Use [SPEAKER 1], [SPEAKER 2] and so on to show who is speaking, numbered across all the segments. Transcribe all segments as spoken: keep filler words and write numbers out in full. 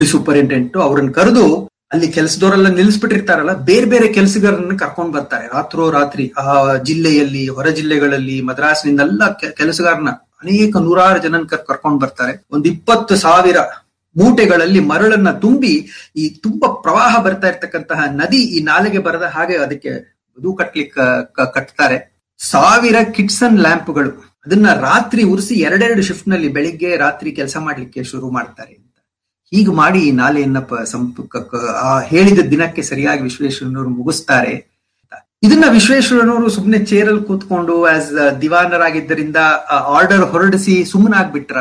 [SPEAKER 1] Superintendent ಅವ್ರನ್ನ ಕರೆದು ಅಲ್ಲಿ ಕೆಲಸದವರೆಲ್ಲ ನಿಲ್ಲಿಸ್ಬಿಟ್ಟಿರ್ತಾರಲ್ಲ, ಬೇರೆ ಬೇರೆ ಕೆಲಸಗಾರರನ್ನ ಕರ್ಕೊಂಡ್ ಬರ್ತಾರೆ. ರಾತ್ರೋ ರಾತ್ರಿ ಆ ಜಿಲ್ಲೆಯಲ್ಲಿ, ಹೊರ ಜಿಲ್ಲೆಗಳಲ್ಲಿ, ಮದ್ರಾಸ್ನಿಂದೆಲ್ಲ ಕೆಲಸಗಾರನ ಅನೇಕ ನೂರಾರು ಜನ ಕರ್ಕೊಂಡ್ ಬರ್ತಾರೆ. ಒಂದು ಇಪ್ಪತ್ತು ಸಾವಿರ ಮೂಟೆಗಳಲ್ಲಿ ಮರಳನ್ನ ತುಂಬಿ ಈ ತುಂಬಾ ಪ್ರವಾಹ ಬರ್ತಾ ಇರ್ತಕ್ಕಂತಹ ನದಿ ಈ ನಾಲೆಗೆ ಬರದ ಹಾಗೆ ಅದಕ್ಕೆ ಬದು ಕಟ್ಲಿಕ್ಕೆ ಕಟ್ತಾರೆ. ಸಾವಿರ ಕಿಟ್ಸನ್ ಲ್ಯಾಂಪ್ಗಳು, ಅದನ್ನ ರಾತ್ರಿ ಉರಿಸಿ ಎರಡೆರಡು ಶಿಫ್ಟ್ ನಲ್ಲಿ ಬೆಳಿಗ್ಗೆ ರಾತ್ರಿ ಕೆಲಸ ಮಾಡ್ಲಿಕ್ಕೆ ಶುರು ಮಾಡ್ತಾರೆ ಅಂತ. ಹೀಗೆ ಮಾಡಿ ಈ ನಾಲೆಯನ್ನ ಸಂಪರ್ಕ ಹೇಳಿದ ದಿನಕ್ಕೆ ಸರಿಯಾಗಿ ವಿಶ್ವೇಶ್ವರಯ್ಯನವರು ಮುಗಿಸ್ತಾರೆ. ಇದನ್ನ ವಿಶ್ವೇಶ್ವರಯ್ಯನವರು ಸುಮ್ಮನೆ ಚೇರಲ್ಲಿ ಕೂತ್ಕೊಂಡು ಆಸ್ ದಿವಾನರಾಗಿದ್ದರಿಂದ ಆರ್ಡರ್ ಹೊರಡಿಸಿ ಸುಮ್ಮನಾಗ್ಬಿಟ್ರ?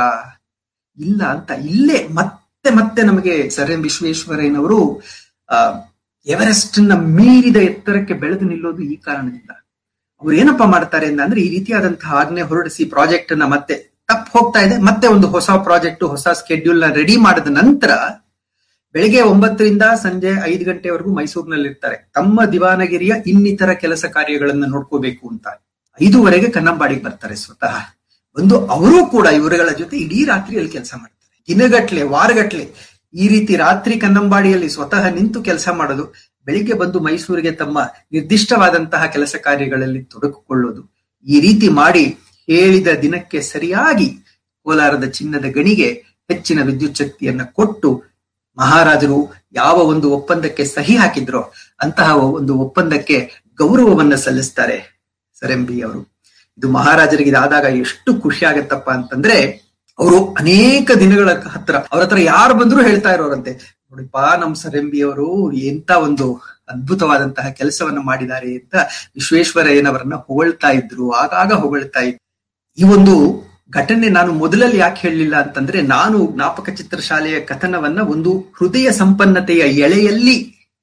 [SPEAKER 1] ಇಲ್ಲ ಅಂತ. ಇಲ್ಲೇ ಮತ್ತೆ ಮತ್ತೆ ನಮಗೆ ಸರ್ ಎಂ ವಿಶ್ವೇಶ್ವರಯ್ಯನವರು ಆ ಎವರೆಸ್ಟ್ ನ ಮೀರಿದ ಎತ್ತರಕ್ಕೆ ಬೆಳೆದು ನಿಲ್ಲೋದು ಈ ಕಾರಣದಿಂದ. ಅವ್ರು ಏನಪ್ಪಾ ಮಾಡ್ತಾರೆ ಅಂದ್ರೆ, ಈ ರೀತಿಯಾದಂತಹ ಆಜ್ಞೆ ಹೊರಡಿಸಿ ಪ್ರಾಜೆಕ್ಟ್ ನ ಮತ್ತೆ ತಪ್ಪು ಹೋಗ್ತಾ ಇದೆ, ಮತ್ತೆ ಒಂದು ಹೊಸ ಪ್ರಾಜೆಕ್ಟ್ ಹೊಸ ಸ್ಕೆಡ್ಯೂಲ್ ನ ರೆಡಿ ಮಾಡಿದ ನಂತರ ಬೆಳಿಗ್ಗೆ ಒಂಬತ್ತರಿಂದ ಸಂಜೆ ಐದು ಗಂಟೆವರೆಗೂ ಮೈಸೂರಿನಲ್ಲಿ ಇರ್ತಾರೆ. ತಮ್ಮ ದಿವಾನಗಿರಿಯ ಇನ್ನಿತರ ಕೆಲಸ ಕಾರ್ಯಗಳನ್ನ ನೋಡ್ಕೋಬೇಕು ಅಂತ ಐದೂವರೆಗೆ ಕನ್ನಂಬಾಡಿಗೆ ಬರ್ತಾರೆ. ಸ್ವತಃ ಒಂದು ಅವರು ಕೂಡ ಇವರುಗಳ ಜೊತೆ ಇಡೀ ರಾತ್ರಿಯಲ್ಲಿ ಕೆಲಸ ಮಾಡ್ತಾರೆ. ದಿನಗಟ್ಲೆ, ವಾರಗಟ್ಲೆ ಈ ರೀತಿ ರಾತ್ರಿ ಕನ್ನಂಬಾಡಿಯಲ್ಲಿ ಸ್ವತಃ ನಿಂತು ಕೆಲಸ ಮಾಡೋದು, ಬೆಳಿಗ್ಗೆ ಬಂದು ಮೈಸೂರಿಗೆ ತಮ್ಮ ನಿರ್ದಿಷ್ಟವಾದಂತಹ ಕೆಲಸ ಕಾರ್ಯಗಳಲ್ಲಿ ತೊಡಗಿಕೊಳ್ಳೋದು. ಈ ರೀತಿ ಮಾಡಿ ಹೇಳಿದ ದಿನಕ್ಕೆ ಸರಿಯಾಗಿ ಕೋಲಾರದ ಚಿನ್ನದ ಗಣಿಗೆ ಹೆಚ್ಚಿನ ವಿದ್ಯುತ್ ಶಕ್ತಿಯನ್ನ ಕೊಟ್ಟು ಮಹಾರಾಜರು ಯಾವ ಒಂದು ಒಪ್ಪಂದಕ್ಕೆ ಸಹಿ ಹಾಕಿದ್ರೋ ಅಂತಹ ಒಂದು ಒಪ್ಪಂದಕ್ಕೆ ಗೌರವವನ್ನ ಸಲ್ಲಿಸ್ತಾರೆ ಸರ್ ಎಂ ಬಿ ಅವರು. ಇದು ಮಹಾರಾಜರಿಗೆ ಇದಾದಾಗ ಎಷ್ಟು ಖುಷಿ ಆಗತ್ತಪ್ಪ ಅಂತಂದ್ರೆ, ಅವರು ಅನೇಕ ದಿನಗಳ ಹತ್ರ ಅವ್ರ ಹತ್ರ ಯಾರು ಬಂದ್ರು ಹೇಳ್ತಾ ಇರೋರಂತೆ, ನೋಡಿಪಾ ನಮ್ ಸರ್ ಎಂ ಬಿ ಅವರು ಎಂತ ಒಂದು ಅದ್ಭುತವಾದಂತಹ ಕೆಲಸವನ್ನ ಮಾಡಿದ್ದಾರೆ ಅಂತ ವಿಶ್ವೇಶ್ವರಯ್ಯನವರನ್ನ ಹೊಗಳ್ತಾ ಇದ್ರು, ಆಗಾಗ ಹೊಗಳ್ತಾ ಇದ್ರು. ಈ ಒಂದು ಘಟನೆ ನಾನು ಮೊದಲಲ್ಲಿ ಯಾಕೆ ಹೇಳಲಿಲ್ಲ ಅಂತಂದ್ರೆ, ನಾನು ಜ್ಞಾಪಕ ಚಿತ್ರಶಾಲೆಯ ಕಥನವನ್ನ ಒಂದು ಹೃದಯ ಸಂಪನ್ನತೆಯ ಎಳೆಯಲ್ಲಿ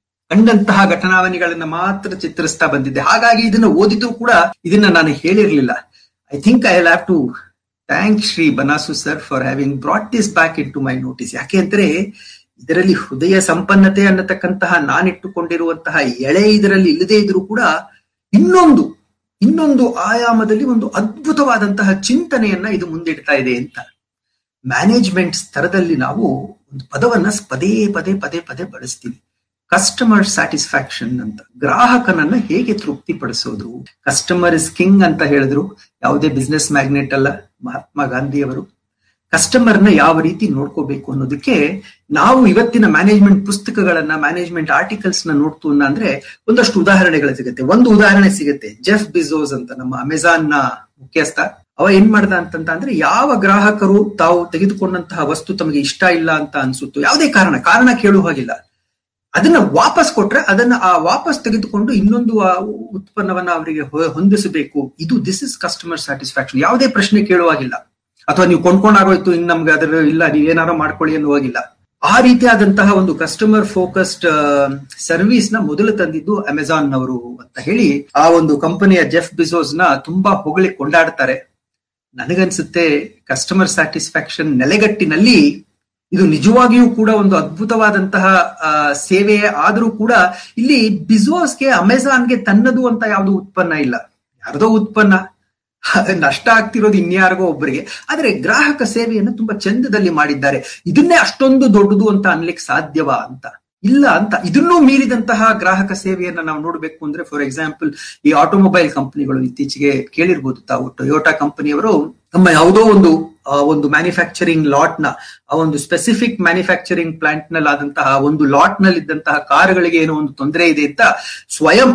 [SPEAKER 1] ಕಂಡಂತಹ ಘಟನಾವಣಿಗಳನ್ನ ಮಾತ್ರ ಚಿತ್ರಿಸ್ತಾ ಬಂದಿದ್ದೆ. ಹಾಗಾಗಿ ಇದನ್ನ ಓದಿದ್ರು ಕೂಡ ಇದನ್ನ ನಾನು ಹೇಳಿರ್ಲಿಲ್ಲ. I think I have to thank Shri ಬನಾಸು sir for having brought this back in to my notice. ಯಾಕೆ ಅಂದ್ರೆ ಇದರಲ್ಲಿ ಹೃದಯ ಸಂಪನ್ನತೆ ಅನ್ನತಕ್ಕಂತಹ ನಾನಿಟ್ಟುಕೊಂಡಿರುವಂತಹ ಎಳೆ ಇದರಲ್ಲಿ ಇಲ್ಲದೆ ಇದ್ರೂ ಕೂಡ ಇನ್ನೊಂದು ಇನ್ನೊಂದು ಆಯಾಮದಲ್ಲಿ ಒಂದು ಅದ್ಭುತವಾದಂತಹ ಚಿಂತನೆಯನ್ನ ಇದು ಮುಂದಿಡ್ತಾ ಇದೆ ಅಂತ. ಮ್ಯಾನೇಜ್ಮೆಂಟ್ ಸ್ತರದಲ್ಲಿ ನಾವು ಒಂದು ಪದವನ್ನ ಪದೇ ಪದೇ ಪದೇ ಪದೇ ಬಳಸ್ತೀವಿ, ಕಸ್ಟಮರ್ ಸ್ಯಾಟಿಸ್ಫ್ಯಾಕ್ಷನ್ ಅಂತ. ಗ್ರಾಹಕನನ್ನ ಹೇಗೆ ತೃಪ್ತಿಪಡಿಸೋದು. ಕಸ್ಟಮರ್ ಇಸ್ ಕಿಂಗ್ ಅಂತ ಹೇಳಿದ್ರು ಯಾವುದೇ ಬಿಸ್ನೆಸ್ ಮ್ಯಾಗ್ನೆಟ್ ಅಲ್ಲ, ಮಹಾತ್ಮ ಗಾಂಧಿಯವರು. ಕಸ್ಟಮರ್ನ ಯಾವ ರೀತಿ ನೋಡ್ಕೋಬೇಕು ಅನ್ನೋದಕ್ಕೆ ನಾವು ಇವತ್ತಿನ ಮ್ಯಾನೇಜ್ಮೆಂಟ್ ಪುಸ್ತಕಗಳನ್ನ, ಮ್ಯಾನೇಜ್ಮೆಂಟ್ ಆರ್ಟಿಕಲ್ಸ್ ನ ನೋಡ್ತು ಅಂದ್ರೆ ಒಂದಷ್ಟು ಉದಾಹರಣೆಗಳು ಸಿಗುತ್ತೆ. ಒಂದು ಉದಾಹರಣೆ ಸಿಗುತ್ತೆ, ಜೆಫ್ ಬಿಜೋಸ್ ಅಂತ, ನಮ್ಮ ಅಮೆಜಾನ್ ನ ಮುಖ್ಯಸ್ಥ. ಅವ ಏನ್ ಮಾಡ್ದ ಅಂತಂತ ಅಂದ್ರೆ, ಯಾವ ಗ್ರಾಹಕರು ತಾವು ತೆಗೆದುಕೊಂಡಂತಹ ವಸ್ತು ತಮಗೆ ಇಷ್ಟ ಇಲ್ಲ ಅಂತ ಅನ್ಸುತ್ತೋ, ಯಾವುದೇ ಕಾರಣ ಕಾರಣ ಕೇಳುವ ಹಾಗಿಲ್ಲ, ಅದನ್ನ ವಾಪಸ್ ಕೊಟ್ರೆ ಅದನ್ನ ಆ ವಾಪಸ್ ತೆಗೆದುಕೊಂಡು ಇನ್ನೊಂದು ಉತ್ಪನ್ನವನ್ನ ಅವರಿಗೆ ಹೊಂದಿಸಬೇಕು. ಇದು ದಿಸ್ ಇಸ್ ಕಸ್ಟಮರ್ ಸ್ಯಾಟಿಸ್ಫ್ಯಾಕ್ಷನ್. ಯಾವುದೇ ಪ್ರಶ್ನೆ ಕೇಳುವಾಗಿಲ್ಲ, ಅಥವಾ ನೀವು ಕೊಂಡ್ಕೊಂಡಾಗೋಯ್ತು ಇನ್ ನಮ್ಗೆ ಅದ್ರ ಇಲ್ಲ ನೀವೇನಾರೋ ಮಾಡ್ಕೊಳ್ಳಿ ಅನ್ನುವಾಗಿಲ್ಲ. ಆ ರೀತಿಯಾದಂತಹ ಒಂದು ಕಸ್ಟಮರ್ ಫೋಕಸ್ಡ್ ಸರ್ವಿಸ್ ನ ಮೊದಲು ತಂದಿದ್ದು ಅಮೆಜಾನ್ ನವರು ಅಂತ ಹೇಳಿ ಆ ಒಂದು ಕಂಪನಿಯ ಜೆಫ್ ಬಿಜೋಸ್ ನ ತುಂಬಾ ಹೊಗಳಿ ಕೊಂಡಾಡ್ತಾರೆ. ನನಗನ್ಸುತ್ತೆ ಕಸ್ಟಮರ್ ಸ್ಯಾಟಿಸ್ಫ್ಯಾಕ್ಷನ್ ನೆಲೆಗಟ್ಟಿನಲ್ಲಿ ಇದು ನಿಜವಾಗಿಯೂ ಕೂಡ ಒಂದು ಅದ್ಭುತವಾದಂತಹ ಅಹ್ ಸೇವೆ ಆದ್ರೂ ಕೂಡ ಇಲ್ಲಿ ಬಿಜೋಸ್ಗೆ, ಅಮೆಜಾನ್ಗೆ ತನ್ನದು ಅಂತ ಯಾವುದು ಉತ್ಪನ್ನ ಇಲ್ಲ, ಯಾರದೋ ಉತ್ಪನ್ನ, ನಷ್ಟ ಆಗ್ತಿರೋದು ಇನ್ಯಾರಿಗೋ ಒಬ್ಬರಿಗೆ. ಆದ್ರೆ ಗ್ರಾಹಕ ಸೇವೆಯನ್ನು ತುಂಬಾ ಚಂದದಲ್ಲಿ ಮಾಡಿದ್ದಾರೆ. ಇದನ್ನೇ ಅಷ್ಟೊಂದು ದೊಡ್ಡದು ಅಂತ ಅನ್ಲಿಕ್ಕೆ ಸಾಧ್ಯವಾ ಅಂತ ಇಲ್ಲ ಅಂತ. ಇದನ್ನೂ ಮೀರಿದಂತಹ ಗ್ರಾಹಕ ಸೇವೆಯನ್ನ ನಾವು ನೋಡ್ಬೇಕು ಅಂದ್ರೆ, ಫಾರ್ ಎಕ್ಸಾಂಪಲ್ ಈ ಆಟೋಮೊಬೈಲ್ ಕಂಪನಿಗಳು ಇತ್ತೀಚೆಗೆ ಕೇಳಿರ್ಬೋದು ತಾವು, ಟೊಯೋಟಾ ಕಂಪನಿಯವರು ನಮ್ಮ ಯಾವುದೋ ಒಂದು ಒಂದು ಮ್ಯಾನುಫ್ಯಾಕ್ಚರಿಂಗ್ ಲಾಟ್ ನ, ಆ ಒಂದು ಸ್ಪೆಸಿಫಿಕ್ ಮ್ಯಾನುಫ್ಯಾಕ್ಚರಿಂಗ್ ಪ್ಲಾಂಟ್ ನಲ್ಲಿ ಆದಂತಹ ಒಂದು ಲಾಟ್ ನಲ್ಲಿ ಇದ್ದಂತಹ ಕಾರುಗಳಿಗೆ ಏನೋ ಒಂದು ತೊಂದರೆ ಇದೆ ಅಂತ ಸ್ವಯಂ,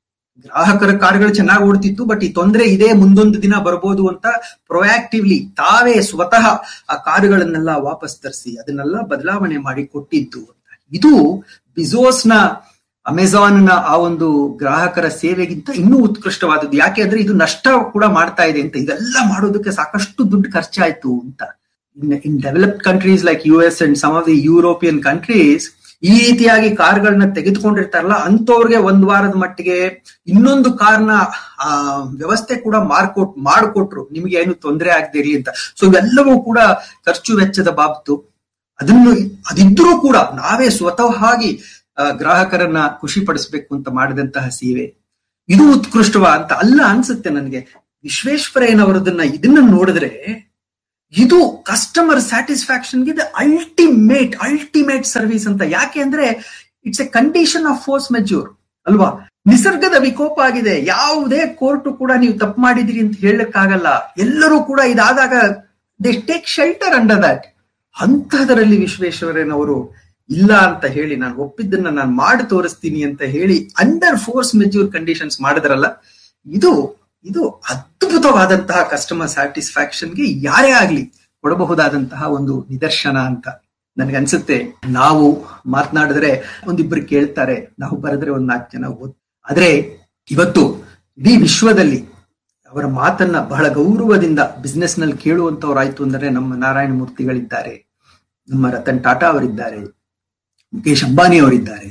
[SPEAKER 1] ಗ್ರಾಹಕರ ಕಾರುಗಳು ಚೆನ್ನಾಗಿ ಓಡ್ತಿತ್ತು ಬಟ್ ಈ ತೊಂದರೆ ಇದೆ ಮುಂದೊಂದು ದಿನ ಬರ್ಬೋದು ಅಂತ ಪ್ರೊಯಾಕ್ಟಿವ್ಲಿ ತಾವೇ ಸ್ವತಃ ಆ ಕಾರುಗಳನ್ನೆಲ್ಲ ವಾಪಸ್ ತರಿಸಿ ಅದನ್ನೆಲ್ಲ ಬದಲಾವಣೆ ಮಾಡಿ ಕೊಟ್ಟಿದ್ದು ಅಂತ. ಇದು ಬಿಜೋಸ್ ನ, ಅಮೆಜಾನ್ ನ ಆ ಒಂದು ಗ್ರಾಹಕರ ಸೇವೆಗಿಂತ ಇನ್ನೂ ಉತ್ಕೃಷ್ಟವಾದದ್ದು. ಯಾಕೆ ಅಂದ್ರೆ ಇದು ನಷ್ಟ ಕೂಡ ಮಾಡ್ತಾ ಇದೆ ಅಂತ. ಇದೆಲ್ಲ ಮಾಡೋದಕ್ಕೆ ಸಾಕಷ್ಟು ದುಡ್ಡು ಖರ್ಚಾಯ್ತು ಅಂತ. ಇನ್ ಇನ್ developed countries like U S and some of the European countries ಈ ರೀತಿಯಾಗಿ ಕಾರ್ಗಳನ್ನ ತೆಗೆದುಕೊಂಡಿರ್ತಾರಲ್ಲ, ಅಂತವ್ರಿಗೆ ಒಂದ್ ವಾರದ ಮಟ್ಟಿಗೆ ಇನ್ನೊಂದು ಕಾರ್ನ ಆ ವ್ಯವಸ್ಥೆ ಕೂಡ ಮಾರ್ಕೊಟ್ ಮಾಡಿಕೊಟ್ರು, ನಿಮ್ಗೆ ಏನು ತೊಂದರೆ ಆಗದೆ ಇರಲಿ ಅಂತ. ಸೊ ಇವೆಲ್ಲವೂ ಕೂಡ ಖರ್ಚು ವೆಚ್ಚದ ಬಾಬತ್ತು. ಅದನ್ನು ಅದಿದ್ರೂ ಕೂಡ ನಾವೇ ಸ್ವತಃ ಆಗಿ ಗ್ರಾಹಕರನ್ನ ಖುಷಿ ಪಡಿಸ್ಬೇಕು ಅಂತ ಮಾಡಿದಂತಹ ಸೇವೆ ಇದು ಉತ್ಕೃಷ್ಟವ ಅಂತ ಅಲ್ಲ ಅನ್ಸುತ್ತೆ ನನಗೆ. ವಿಶ್ವೇಶ್ವರಯ್ಯನವರದನ್ನ ಇದನ್ನ ನೋಡಿದ್ರೆ ಇದು ಕಸ್ಟಮರ್ ಸ್ಯಾಟಿಸ್ಫ್ಯಾಕ್ಷನ್ಗೆ ಇದು ಅಲ್ಟಿಮೇಟ್ ಅಲ್ಟಿಮೇಟ್ ಸರ್ವಿಸ್ ಅಂತ. ಯಾಕೆ ಅಂದ್ರೆ it's A condition of force majeure ಅಲ್ವಾ? ನಿಸರ್ಗದ ವಿಕೋಪ ಆಗಿದೆ, ಯಾವುದೇ ಕೋರ್ಟ್ ಕೂಡ ನೀವು ತಪ್ಪು ಮಾಡಿದಿರಿ ಅಂತ ಹೇಳಕ್ಕಾಗಲ್ಲ. ಎಲ್ಲರೂ ಕೂಡ ಇದಾದಾಗ they take shelter under that. ಅಂತಹದರಲ್ಲಿ ವಿಶ್ವೇಶ್ವರಯ್ಯನವರು ಇಲ್ಲ ಅಂತ ಹೇಳಿ, ನಾನು ಒಪ್ಪಿದ್ದನ್ನ ನಾನು ಮಾಡಿ ತೋರಿಸ್ತೀನಿ ಅಂತ ಹೇಳಿ ಅಂಡರ್ ಫೋರ್ಸ್ ಮೆಜ್ಯೂರ್ ಕಂಡೀಷನ್ಸ್ ಮಾಡಿದ್ರಲ್ಲ, ಇದು ಇದು ಅದ್ಭುತವಾದಂತಹ ಕಸ್ಟಮರ್ ಸ್ಯಾಟಿಸ್ಫ್ಯಾಕ್ಷನ್ಗೆ ಯಾರೇ ಆಗ್ಲಿ ಕೊಡಬಹುದಾದಂತಹ ಒಂದು ನಿದರ್ಶನ ಅಂತ ನನಗನ್ಸುತ್ತೆ. ನಾವು ಮಾತನಾಡಿದ್ರೆ ಒಂದಿಬ್ಬರು ಕೇಳ್ತಾರೆ, ನಾವು ಬರೆದ್ರೆ ಒಂದ್ ನಾಲ್ಕು ಜನ ಓದ್. ಆದ್ರೆ ಇವತ್ತು ಇಡೀ ವಿಶ್ವದಲ್ಲಿ ಅವರ ಮಾತನ್ನ ಬಹಳ ಗೌರವದಿಂದ ಬಿಸ್ನೆಸ್ ನಲ್ಲಿ ಕೇಳುವಂತವ್ರಾಯ್ತು ಅಂದ್ರೆ ನಮ್ಮ ನಾರಾಯಣ ಮೂರ್ತಿಗಳಿದ್ದಾರೆ, ನಮ್ಮ ರತನ್ ಟಾಟಾ ಅವರಿದ್ದಾರೆ, ಮುಖೇಶ್ ಅಂಬಾನಿ ಅವರಿದ್ದಾರೆ.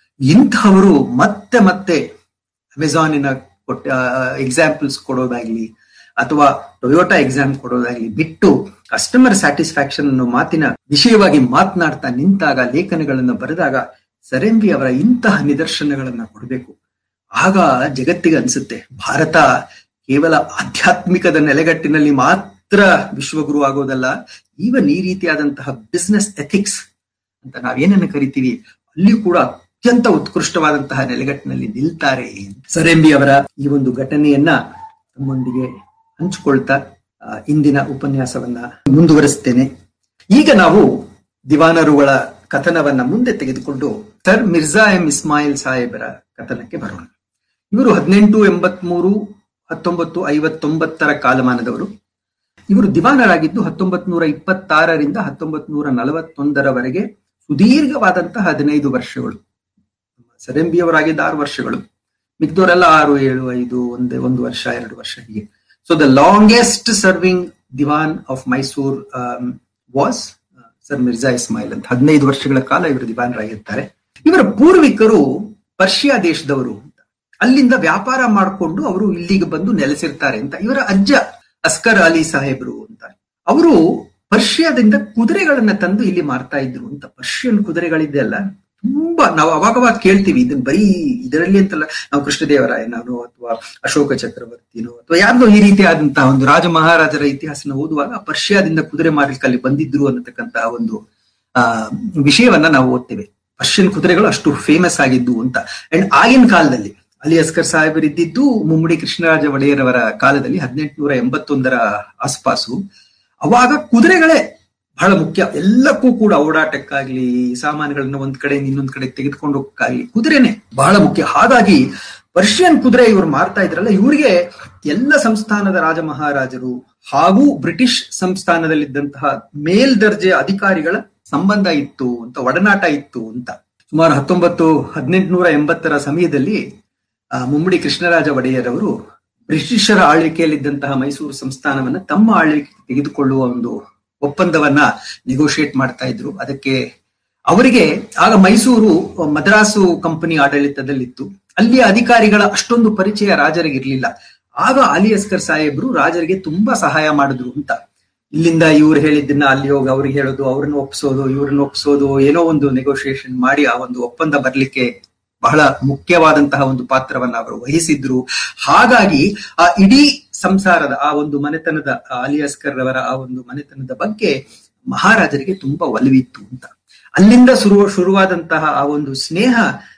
[SPEAKER 1] ಇಂಥವರು ಮತ್ತೆ ಮತ್ತೆ ಅಮೆಜಾನಿನ ಕೊಟ್ಟ ಎಕ್ಸಾಂಪಲ್ಸ್ ಕೊಡೋದಾಗ್ಲಿ ಅಥವಾ ಟೊಯೋಟಾ ಎಕ್ಸಾಮ್ ಕೊಡೋದಾಗ್ಲಿ ಬಿಟ್ಟು ಕಸ್ಟಮರ್ ಸ್ಯಾಟಿಸ್ಫ್ಯಾಕ್ಷನ್ ಅನ್ನೋ ಮಾತಿನ ವಿಷಯವಾಗಿ ಮಾತನಾಡ್ತಾ ನಿಂತಾಗ, ಲೇಖನಗಳನ್ನ ಬರೆದಾಗ ಸರ್ ಎಂ ವಿ ಅವರ ಇಂತಹ ನಿದರ್ಶನಗಳನ್ನ ಕೊಡಬೇಕು. ಆಗ ಜಗತ್ತಿಗೆ ಅನ್ಸುತ್ತೆ ಭಾರತ ಕೇವಲ ಆಧ್ಯಾತ್ಮಿಕದ ನೆಲೆಗಟ್ಟಿನಲ್ಲಿ ಮಾತ್ರ ವಿಶ್ವಗುರು ಆಗೋದಲ್ಲ, ಈವನ್ ಈ ರೀತಿಯಾದಂತಹ ಬಿಸ್ನೆಸ್ ಎಥಿಕ್ಸ್ ಅಂತ ನಾವೇನನ್ನು ಕರಿತೀವಿ ಅಲ್ಲಿಯೂ ಕೂಡ ಅತ್ಯಂತ ಉತ್ಕೃಷ್ಟವಾದಂತಹ ನೆಲೆಗಟ್ಟಿನಲ್ಲಿ ನಿಲ್ತಾರೆ. ಸರ್ ಎಂ ಬಿ ಅವರ ಈ ಒಂದು ಘಟನೆಯನ್ನ ತಮ್ಮೊಂದಿಗೆ ಹಂಚಿಕೊಳ್ತಾ ಇಂದಿನ ಉಪನ್ಯಾಸವನ್ನ ಮುಂದುವರಿಸ್ತೇನೆ. ಈಗ ನಾವು ದಿವಾನರುಗಳ ಕಥನವನ್ನ ಮುಂದೆ ತೆಗೆದುಕೊಂಡು ಸರ್ ಮಿರ್ಜಾ ಎಂ ಇಸ್ಮಾಯಿಲ್ ಸಾಹೇಬರ ಕಥನಕ್ಕೆ ಬರೋಣ. ಇವರು ಹದಿನೆಂಟು ಎಂಬತ್ ಮೂರು ಹತ್ತೊಂಬತ್ತು ಐವತ್ತೊಂಬತ್ತರ ಕಾಲಮಾನದವರು. ಇವರು ದಿವಾನರಾಗಿದ್ದು ಹತ್ತೊಂಬತ್ ನೂರ ಇಪ್ಪತ್ತಾರರಿಂದ ಹತ್ತೊಂಬತ್ ನೂರ ನಲವತ್ತೊಂದರವರೆಗೆ ಸುದೀರ್ಘವಾದಂತಹ ಹದಿನೈದು ವರ್ಷಗಳು. ಸರ್ ಎಂ ಬಿ ಅವರಾಗಿದ್ದ ಆರು ವರ್ಷಗಳು, ಮಿಕ್ದವರೆಲ್ಲ ಆರು ಏಳು ಐದು ಒಂದೇ ಒಂದು ವರ್ಷ ಎರಡು ವರ್ಷ ಹೀಗೆ. So the longest serving Diwan of Mysore was sir Mirza Ismail ಅಂತ. ಹದಿನೈದು ವರ್ಷಗಳ ಕಾಲ ಇವರು ದಿವಾನರಾಗಿರ್ತಾರೆ. ಇವರ ಪೂರ್ವಿಕರು ಪರ್ಷಿಯಾ ದೇಶದವರು ಅಂತ, ಅಲ್ಲಿಂದ ವ್ಯಾಪಾರ ಮಾಡಿಕೊಂಡು ಅವರು ಇಲ್ಲಿಗೆ ಬಂದು ನೆಲೆಸಿರ್ತಾರೆ ಅಂತ. ಇವರ ಅಜ್ಜ ಅಸ್ಕರ್ ಅಲಿ ಸಾಹೇಬ್ರು ಅಂತ, ಅವರು ಪರ್ಷಿಯಾದಿಂದ ಕುದುರೆಗಳನ್ನ ತಂದು ಇಲ್ಲಿ ಮಾರ್ತಾ ಇದ್ರು ಅಂತ. ಪರ್ಷಿಯನ್ ಕುದುರೆಗಳಿದೆಯಲ್ಲ, ತುಂಬಾ ನಾವು ಅವಾಗವಾಗ ಕೇಳ್ತೀವಿ ಇದನ್ನ, ಬರೀ ಇದರಲ್ಲಿ ಅಂತಲ್ಲ, ನಾವು ಕೃಷ್ಣದೇವರಾಯನೋ ಅಥವಾ ಅಶೋಕ ಚಕ್ರವರ್ತಿನೋ ಅಥವಾ ಯಾರ್ದೋ ಈ ರೀತಿಯಾದಂತಹ ಒಂದು ರಾಜ ಮಹಾರಾಜರ ಇತಿಹಾಸನ ಓದುವಾಗ ಪರ್ಷಿಯಾದಿಂದ ಕುದುರೆ ಮಾರ್ಲಿಕ್ಕೆ ಅಲ್ಲಿ ಬಂದಿದ್ರು ಅನ್ನತಕ್ಕಂತಹ ಒಂದು ಆ ವಿಷಯವನ್ನ ನಾವು ಓದ್ತೇವೆ. ಪರ್ಷಿಯನ್ ಕುದುರೆಗಳು ಅಷ್ಟು ಫೇಮಸ್ ಆಗಿದ್ದು ಅಂತ. ಅಂಡ್ ಆಗಿನ ಕಾಲದಲ್ಲಿ ಅಲಿ ಅಸ್ಕರ್ ಸಾಹೇಬರು ಇದ್ದಿದ್ದು ಮುಮ್ಮಡಿ ಕೃಷ್ಣರಾಜ ಒಡೆಯರ್ ಅವರ ಕಾಲದಲ್ಲಿ ಹದಿನೆಂಟುನೂರ ಎಂಬತ್ತೊಂದರ ಆಸ್ಪಾಸು. ಅವಾಗ ಕುದುರೆಗಳೇ ಬಹಳ ಮುಖ್ಯ ಎಲ್ಲಕ್ಕೂ ಕೂಡ, ಓಡಾಟಕ್ಕಾಗ್ಲಿ ಸಾಮಾನುಗಳನ್ನ ಒಂದ್ ಕಡೆ ಇನ್ನೊಂದ್ ಕಡೆ ತೆಗೆದುಕೊಂಡು ಹೋಗಕ್ಕಾಗ್ಲಿ ಕುದುರೆನೆ ಬಹಳ ಮುಖ್ಯ. ಹಾಗಾಗಿ ಪರ್ಷಿಯನ್ ಕುದುರೆ ಇವರು ಮಾರ್ತಾ ಇದ್ರಲ್ಲ, ಇವರಿಗೆ ಎಲ್ಲ ಸಂಸ್ಥಾನದ ರಾಜ ಮಹಾರಾಜರು ಹಾಗೂ ಬ್ರಿಟಿಷ್ ಸಂಸ್ಥಾನದಲ್ಲಿದ್ದಂತಹ ಮೇಲ್ದರ್ಜೆಯ ಅಧಿಕಾರಿಗಳ ಸಂಬಂಧ ಇತ್ತು ಅಂತ, ಒಡನಾಟ ಇತ್ತು ಅಂತ. ಸುಮಾರು ಹತ್ತೊಂಬತ್ತು ಹದಿನೆಂಟುನೂರ ಎಂಬತ್ತರ ಸಮಯದಲ್ಲಿ ಆ ಮುಮ್ಮಡಿ ಕೃಷ್ಣರಾಜ ಒಡೆಯರ್ ಅವರು ಬ್ರಿಟಿಷರ ಆಳ್ವಿಕೆಯಲ್ಲಿದ್ದಂತಹ ಮೈಸೂರು ಸಂಸ್ಥಾನವನ್ನ ತಮ್ಮ ಆಳ್ವಿಕೆ ತೆಗೆದುಕೊಳ್ಳುವ ಒಂದು ಒಪ್ಪಂದವನ್ನ ನೆಗೋಷಿಯೇಟ್ ಮಾಡ್ತಾ ಇದ್ರು. ಅದಕ್ಕೆ ಅವರಿಗೆ ಆಗ ಮೈಸೂರು ಮದ್ರಾಸು ಕಂಪನಿ ಆಡಳಿತದಲ್ಲಿತ್ತು. ಅಲ್ಲಿಯ ಅಧಿಕಾರಿಗಳ ಅಷ್ಟೊಂದು ಪರಿಚಯ ರಾಜರಿಗೆ ಇರ್ಲಿಲ್ಲ. ಆಗ ಅಲಿ ಅಸ್ಕರ್ ಸಾಹೇಬ್ರು ರಾಜರಿಗೆ ತುಂಬಾ ಸಹಾಯ ಮಾಡಿದ್ರು ಅಂತ. ಇಲ್ಲಿಂದ ಇವ್ರು ಹೇಳಿದ್ದನ್ನ ಅಲ್ಲಿ ಹೋಗಿ ಅವ್ರಿಗೆ ಹೇಳೋದು, ಅವ್ರನ್ನ ಒಪ್ಸೋದು, ಇವ್ರನ್ನ ಒಪ್ಸೋದು, ಏನೋ ಒಂದು ನೆಗೋಷಿಯೇಷನ್ ಮಾಡಿ ಆ ಒಂದು ಒಪ್ಪಂದ ಬರ್ಲಿಕ್ಕೆ ಬಹಳ ಮುಖ್ಯವಾದಂತಹ ಒಂದು ಪಾತ್ರವನ್ನ ಅವರು ವಹಿಸಿದ್ರು. ಹಾಗಾಗಿ ಆ ಇಡೀ ಸಂಸಾರದ ಆ ಒಂದು ಮನೆತನದ ಅಲಿ ಅಸ್ಕರ್ ಅವರ ಆ ಒಂದು ಮನೆತನದ ಬಗ್ಗೆ ಮಹಾರಾಜರಿಗೆ ತುಂಬಾ ಒಲವಿತ್ತು ಅಂತ. ಅಲ್ಲಿಂದ ಶುರು ಶುರುವಾದಂತಹ ಆ ಒಂದು ಸ್ನೇಹ,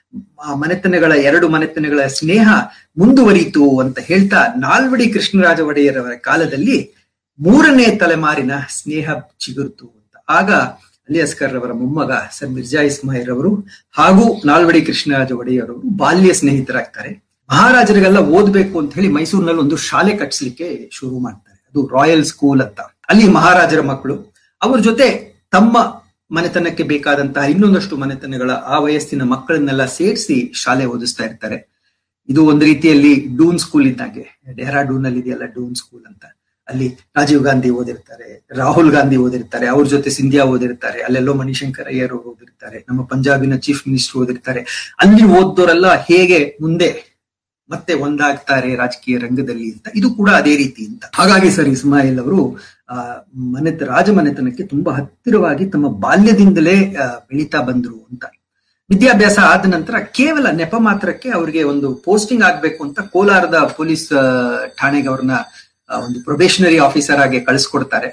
[SPEAKER 1] ಆ ಮನೆತನಗಳ ಎರಡು ಮನೆತನಗಳ ಸ್ನೇಹ ಮುಂದುವರಿಯಿತು ಅಂತ ಹೇಳ್ತಾ, ನಾಲ್ವಡಿ ಕೃಷ್ಣರಾಜ ಒಡೆಯರ್ ಅವರ ಕಾಲದಲ್ಲಿ ಮೂರನೇ ತಲೆಮಾರಿನ ಸ್ನೇಹ ಚಿಗುರ್ತು ಅಂತ. ಆಗ ಅಲಿ ಅಸ್ಕರ್ ಅವರ ಮೊಮ್ಮಗ ಸರ್ ಮಿರ್ಜಾ ಇಸ್ಮಾಯಿಲ್ ಅವರು ಹಾಗೂ ನಾಲ್ವಡಿ ಕೃಷ್ಣರಾಜ ಒಡೆಯರ್ ಅವರು ಬಾಲ್ಯ ಸ್ನೇಹಿತರಾಗ್ತಾರೆ. ಮಹಾರಾಜರಿಗೆಲ್ಲ ಓದ್ಬೇಕು ಅಂತ ಹೇಳಿ ಮೈಸೂರಿನಲ್ಲಿ ಒಂದು ಶಾಲೆ ಕಟ್ಸ್ಲಿಕ್ಕೆ ಶುರು ಮಾಡ್ತಾರೆ. ಅದು ರಾಯಲ್ ಸ್ಕೂಲ್ ಅಂತ. ಅಲ್ಲಿ ಮಹಾರಾಜರ ಮಕ್ಕಳು ಅವ್ರ ಜೊತೆ ತಮ್ಮ ಮನೆತನಕ್ಕೆ ಬೇಕಾದಂತಹ ಇನ್ನೊಂದಷ್ಟು ಮನೆತನಗಳ ಆ ವಯಸ್ಸಿನ ಮಕ್ಕಳನ್ನೆಲ್ಲ ಸೇರಿಸಿ ಶಾಲೆ ಓದಿಸ್ತಾ ಇರ್ತಾರೆ. ಇದು ಒಂದು ರೀತಿಯಲ್ಲಿ ಡೂನ್ ಸ್ಕೂಲ್ ಇದ್ದಾಗೆ, ಡೆಹ್ರಾಡೂನ್ ಅಲ್ಲಿ ಇದೆಯಲ್ಲ ಡೂನ್ ಸ್ಕೂಲ್ ಅಂತ. ಅಲ್ಲಿ ರಾಜೀವ್ ಗಾಂಧಿ ಓದಿರ್ತಾರೆ, ರಾಹುಲ್ ಗಾಂಧಿ ಓದಿರ್ತಾರೆ, ಅವ್ರ ಜೊತೆ ಸಿಂಧಿಯಾ ಓದಿರ್ತಾರೆ, ಅಲ್ಲೆಲ್ಲೋ ಮಣಿಶಂಕರ್ ಅಯ್ಯರ್ ಅವರು ಓದಿರ್ತಾರೆ, ನಮ್ಮ ಪಂಜಾಬಿನ ಚೀಫ್ ಮಿನಿಸ್ಟರ್ ಓದಿರ್ತಾರೆ. ಅಲ್ಲಿ ಓದ್ದೋರೆಲ್ಲ ಹೇಗೆ ಮುಂದೆ ಮತ್ತೆ ಒಂದಾಗ್ತಾರೆ ರಾಜಕೀಯ ರಂಗದಲ್ಲಿ ಅಂತ, ಇದು ಕೂಡ ಅದೇ ರೀತಿ ಅಂತ. ಹಾಗಾಗಿ ಸರ್ ಇಸ್ಮಾಯಿಲ್ ಅವರು ಆ ಮನೆತ ರಾಜ ಮನೆತನಕ್ಕೆ ತುಂಬಾ ಹತ್ತಿರವಾಗಿ ತಮ್ಮ ಬಾಲ್ಯದಿಂದಲೇ ಬೆಳೀತಾ ಬಂದ್ರು ಅಂತ. ವಿದ್ಯಾಭ್ಯಾಸ ಆದ ನಂತರ ಕೇವಲ ನೆಪ ಮಾತ್ರಕ್ಕೆ ಅವ್ರಿಗೆ ಒಂದು ಪೋಸ್ಟಿಂಗ್ ಆಗ್ಬೇಕು ಅಂತ ಕೋಲಾರದ ಪೊಲೀಸ್ ಠಾಣೆಗೆ ಅವ್ರನ್ನ ಒಂದು ಪ್ರೊಬೇಷನರಿ ಆಫೀಸರ್ ಆಗಿ ಕಳಿಸ್ಕೊಡ್ತಾರೆ.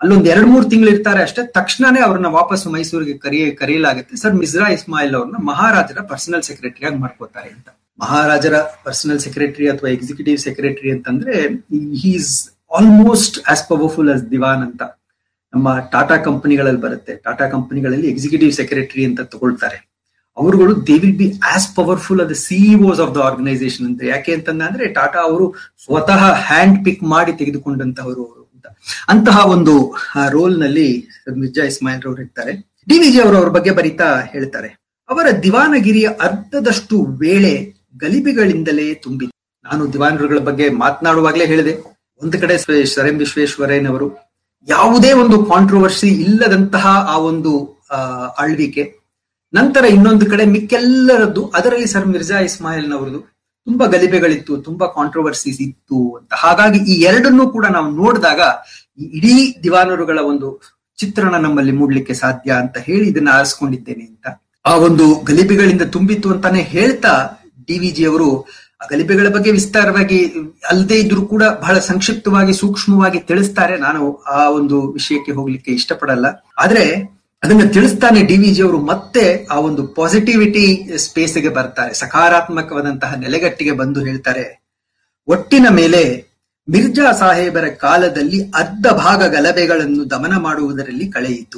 [SPEAKER 1] ಅಲ್ಲೊಂದ್ ಎರಡ್ ಮೂರು ತಿಂಗಳು ಇರ್ತಾರೆ ಅಷ್ಟೇ. ತಕ್ಷಣನೇ ಅವ್ರನ್ನ ವಾಪಸ್ ಮೈಸೂರಿಗೆ ಕರೆಯ ಕರೆಯಲಾಗುತ್ತೆ. ಸರ್ ಮಿರ್ಜಾ ಇಸ್ಮಾಯಿಲ್ ಅವ್ರನ್ನ ಮಹಾರಾಜರ ಪರ್ಸನಲ್ ಸೆಕ್ರೆಟರಿ ಆಗಿ ಮಾಡ್ಕೋತಾರೆ ಅಂತ. ಮಹಾರಾಜರ ಪರ್ಸನಲ್ ಸೆಕ್ರೆಟರಿ ಅಥವಾ ಎಕ್ಸಿಕ್ಯೂಟಿವ್ ಸೆಕ್ರೆಟರಿ ಅಂತಂದ್ರೆ is almost as powerful as ದಿವಾನ್ ಅಂತ. ನಮ್ಮ ಟಾಟಾ ಕಂಪನಿಗಳಲ್ಲಿ ಬರುತ್ತೆ, ಟಾಟಾ ಕಂಪನಿಗಳಲ್ಲಿ ಎಕ್ಸಿಕ್ಯೂಟಿವ್ ಸೆಕ್ರೆಟರಿ ಅಂತ ತಗೊಳ್ತಾರೆ. ಅವರುಗಳು they will be as powerful as the CEOs of the organisation ಅಂತ. ಯಾಕೆ ಅಂತಂದ್ರೆ ಟಾಟಾ ಅವರು ಸ್ವತಃ ಹ್ಯಾಂಡ್ ಪಿಕ್ ಮಾಡಿ ತೆಗೆದುಕೊಂಡಂತಹವರು ಅಂತ. ಅಂತಹ ಒಂದು ರೋಲ್ ನಲ್ಲಿ ಮಿರ್ಜಾ ಇಸ್ಮಾಯಿಲ್ ರವರು ಇರ್ತಾರೆ. ಡಿ ವಿ ಜಿ ಅವರು ಅವ್ರ ಬಗ್ಗೆ ಬರೀತಾ ಹೇಳ್ತಾರೆ, ಅವರ ದಿವಾನಗಿರಿಯ ಅರ್ಧದಷ್ಟು ವೇಳೆ ಗಲಿಬಿಗಳಿಂದಲೇ ತುಂಬಿದೆ. ನಾನು ದಿವಾನರುಗಳ ಬಗ್ಗೆ ಮಾತನಾಡುವಾಗಲೇ ಹೇಳಿದೆ, ಒಂದು ಕಡೆ ಸರ್ ಎಂ ವಿಶ್ವೇಶ್ವರಯ್ಯನವರು ಯಾವುದೇ ಒಂದು ಕಾಂಟ್ರವರ್ಸಿ ಇಲ್ಲದಂತಹ ಆ ಒಂದು ಆಳ್ವಿಕೆ, ನಂತರ ಇನ್ನೊಂದು ಕಡೆ ಮಿಕ್ಕೆಲ್ಲರದ್ದು, ಅದರಲ್ಲಿ ಸರ್ ಮಿರ್ಜಾ ಇಸ್ಮಾಯಿಲ್ನವರದು ತುಂಬಾ ಗಲಿಬೆಗಳಿತ್ತು, ತುಂಬಾ ಕಾಂಟ್ರವರ್ಸೀಸ್ ಇತ್ತು ಅಂತ. ಹಾಗಾಗಿ ಈ ಎರಡನ್ನೂ ಕೂಡ ನಾವು ನೋಡಿದಾಗ ಈ ಇಡೀ ದಿವಾನರುಗಳ ಒಂದು ಚಿತ್ರಣ ನಮ್ಮಲ್ಲಿ ಮೂಡ್ಲಿಕ್ಕೆ ಸಾಧ್ಯ ಅಂತ ಹೇಳಿ ಇದನ್ನ ಆರಿಸ್ಕೊಂಡಿದ್ದೇನೆ ಅಂತ. ಆ ಒಂದು ಗಲಿಬೆಗಳಿಂದ ತುಂಬಿತ್ತು ಅಂತಾನೆ ಹೇಳ್ತಾ ಡಿ ವಿ ಜಿ ಅವರು ಆ ಗಲಿಬೆಗಳ ಬಗ್ಗೆ ವಿಸ್ತಾರವಾಗಿ ಅಲ್ಲದೆ ಇದ್ರೂ ಕೂಡ ಬಹಳ ಸಂಕ್ಷಿಪ್ತವಾಗಿ ಸೂಕ್ಷ್ಮವಾಗಿ ತಿಳಿಸ್ತಾರೆ. ನಾನು ಆ ಒಂದು ವಿಷಯಕ್ಕೆ ಹೋಗ್ಲಿಕ್ಕೆ ಇಷ್ಟಪಡಲ್ಲ. ಆದ್ರೆ ಅದನ್ನ ತಿಳಿಸ್ತಾನೆ ಡಿ ವಿ ಜಿ ಅವರು ಮತ್ತೆ ಆ ಒಂದು ಪಾಸಿಟಿವಿಟಿ ಸ್ಪೇಸ್ಗೆ ಬರ್ತಾರೆ, ಸಕಾರಾತ್ಮಕವಾದಂತಹ ನೆಲೆಗಟ್ಟಿಗೆ ಬಂದು ಹೇಳ್ತಾರೆ, ಒಟ್ಟಿನ ಮೇಲೆ ಮಿರ್ಜಾ ಸಾಹೇಬರ ಕಾಲದಲ್ಲಿ ಅರ್ಧ ಭಾಗ ಗಲಭೆಗಳನ್ನು ದಮನ ಮಾಡುವುದರಲ್ಲಿ ಕಳೆಯಿತು.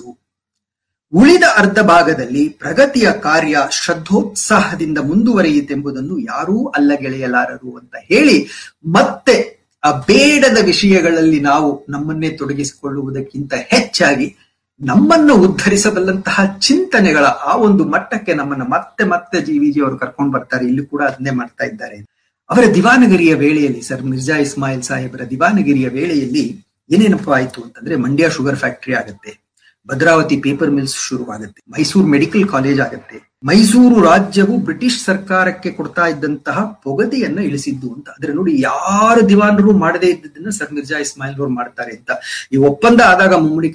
[SPEAKER 1] ಉಳಿದ ಅರ್ಧ ಭಾಗದಲ್ಲಿ ಪ್ರಗತಿಯ ಕಾರ್ಯ ಶ್ರದ್ಧೋತ್ಸಾಹದಿಂದ ಮುಂದುವರಿಯಿತೆಂಬುದನ್ನು ಯಾರೂ ಅಲ್ಲಗೆಳೆಯಲಾರರು ಅಂತ ಹೇಳಿ ಮತ್ತೆ ಆ ಬೇಡದ ವಿಷಯಗಳಲ್ಲಿ ನಾವು ನಮ್ಮನ್ನೇ ತೊಡಗಿಸಿಕೊಳ್ಳುವುದಕ್ಕಿಂತ ಹೆಚ್ಚಾಗಿ ನಮ್ಮನ್ನು ಉದ್ಧರಿಸಬಲ್ಲಂತಹ ಚಿಂತನೆಗಳ ಆ ಒಂದು ಮಟ್ಟಕ್ಕೆ ನಮ್ಮನ್ನ ಮತ್ತೆ ಮತ್ತೆ ಜಿ ವಿ ಜಿ ಅವರು ಕರ್ಕೊಂಡು ಬರ್ತಾರೆ. ಇಲ್ಲಿ ಕೂಡ ಅದನ್ನೇ ಮಾಡ್ತಾ ಇದ್ದಾರೆ. ಅವರ ದಿವಾನಗಿರಿಯ ವೇಳೆಯಲ್ಲಿ, ಸರ್ ಮಿರ್ಜಾ ಇಸ್ಮಾಯಿಲ್ ಸಾಹೇಬರ ದಿವಾನಗಿರಿಯ ವೇಳೆಯಲ್ಲಿ ಏನೇನಪ್ಪ ಆಯ್ತು ಅಂತಂದ್ರೆ, ಮಂಡ್ಯ ಶುಗರ್ ಫ್ಯಾಕ್ಟರಿ ಆಗುತ್ತೆ, ಭದ್ರಾವತಿ ಪೇಪರ್ ಮಿಲ್ಸ್ ಶುರುವಾಗುತ್ತೆ, ಮೈಸೂರು ಮೆಡಿಕಲ್ ಕಾಲೇಜ್ ಆಗುತ್ತೆ, ಮೈಸೂರು ರಾಜ್ಯವು ಬ್ರಿಟಿಷ್ ಸರ್ಕಾರಕ್ಕೆ ಕೊಡ್ತಾ ಇದ್ದಂತಹ ಪೊಗದೆಯನ್ನ ಇಳಿಸಿದ್ದು ಅಂತ. ಆದ್ರೆ ನೋಡಿ, ಯಾರು ದಿವಾನರು ಮಾಡದೇ ಇದ್ದದನ್ನ ಸರ್ ಮಿರ್ಜಾ ಇಸ್ಮಾಯಿಲ್ ಅವರು ಮಾಡ್ತಾರೆ ಅಂತ. ಈ ಒಪ್ಪಂದ ಆದಾಗ, ಮುಮ್ಮಡಿ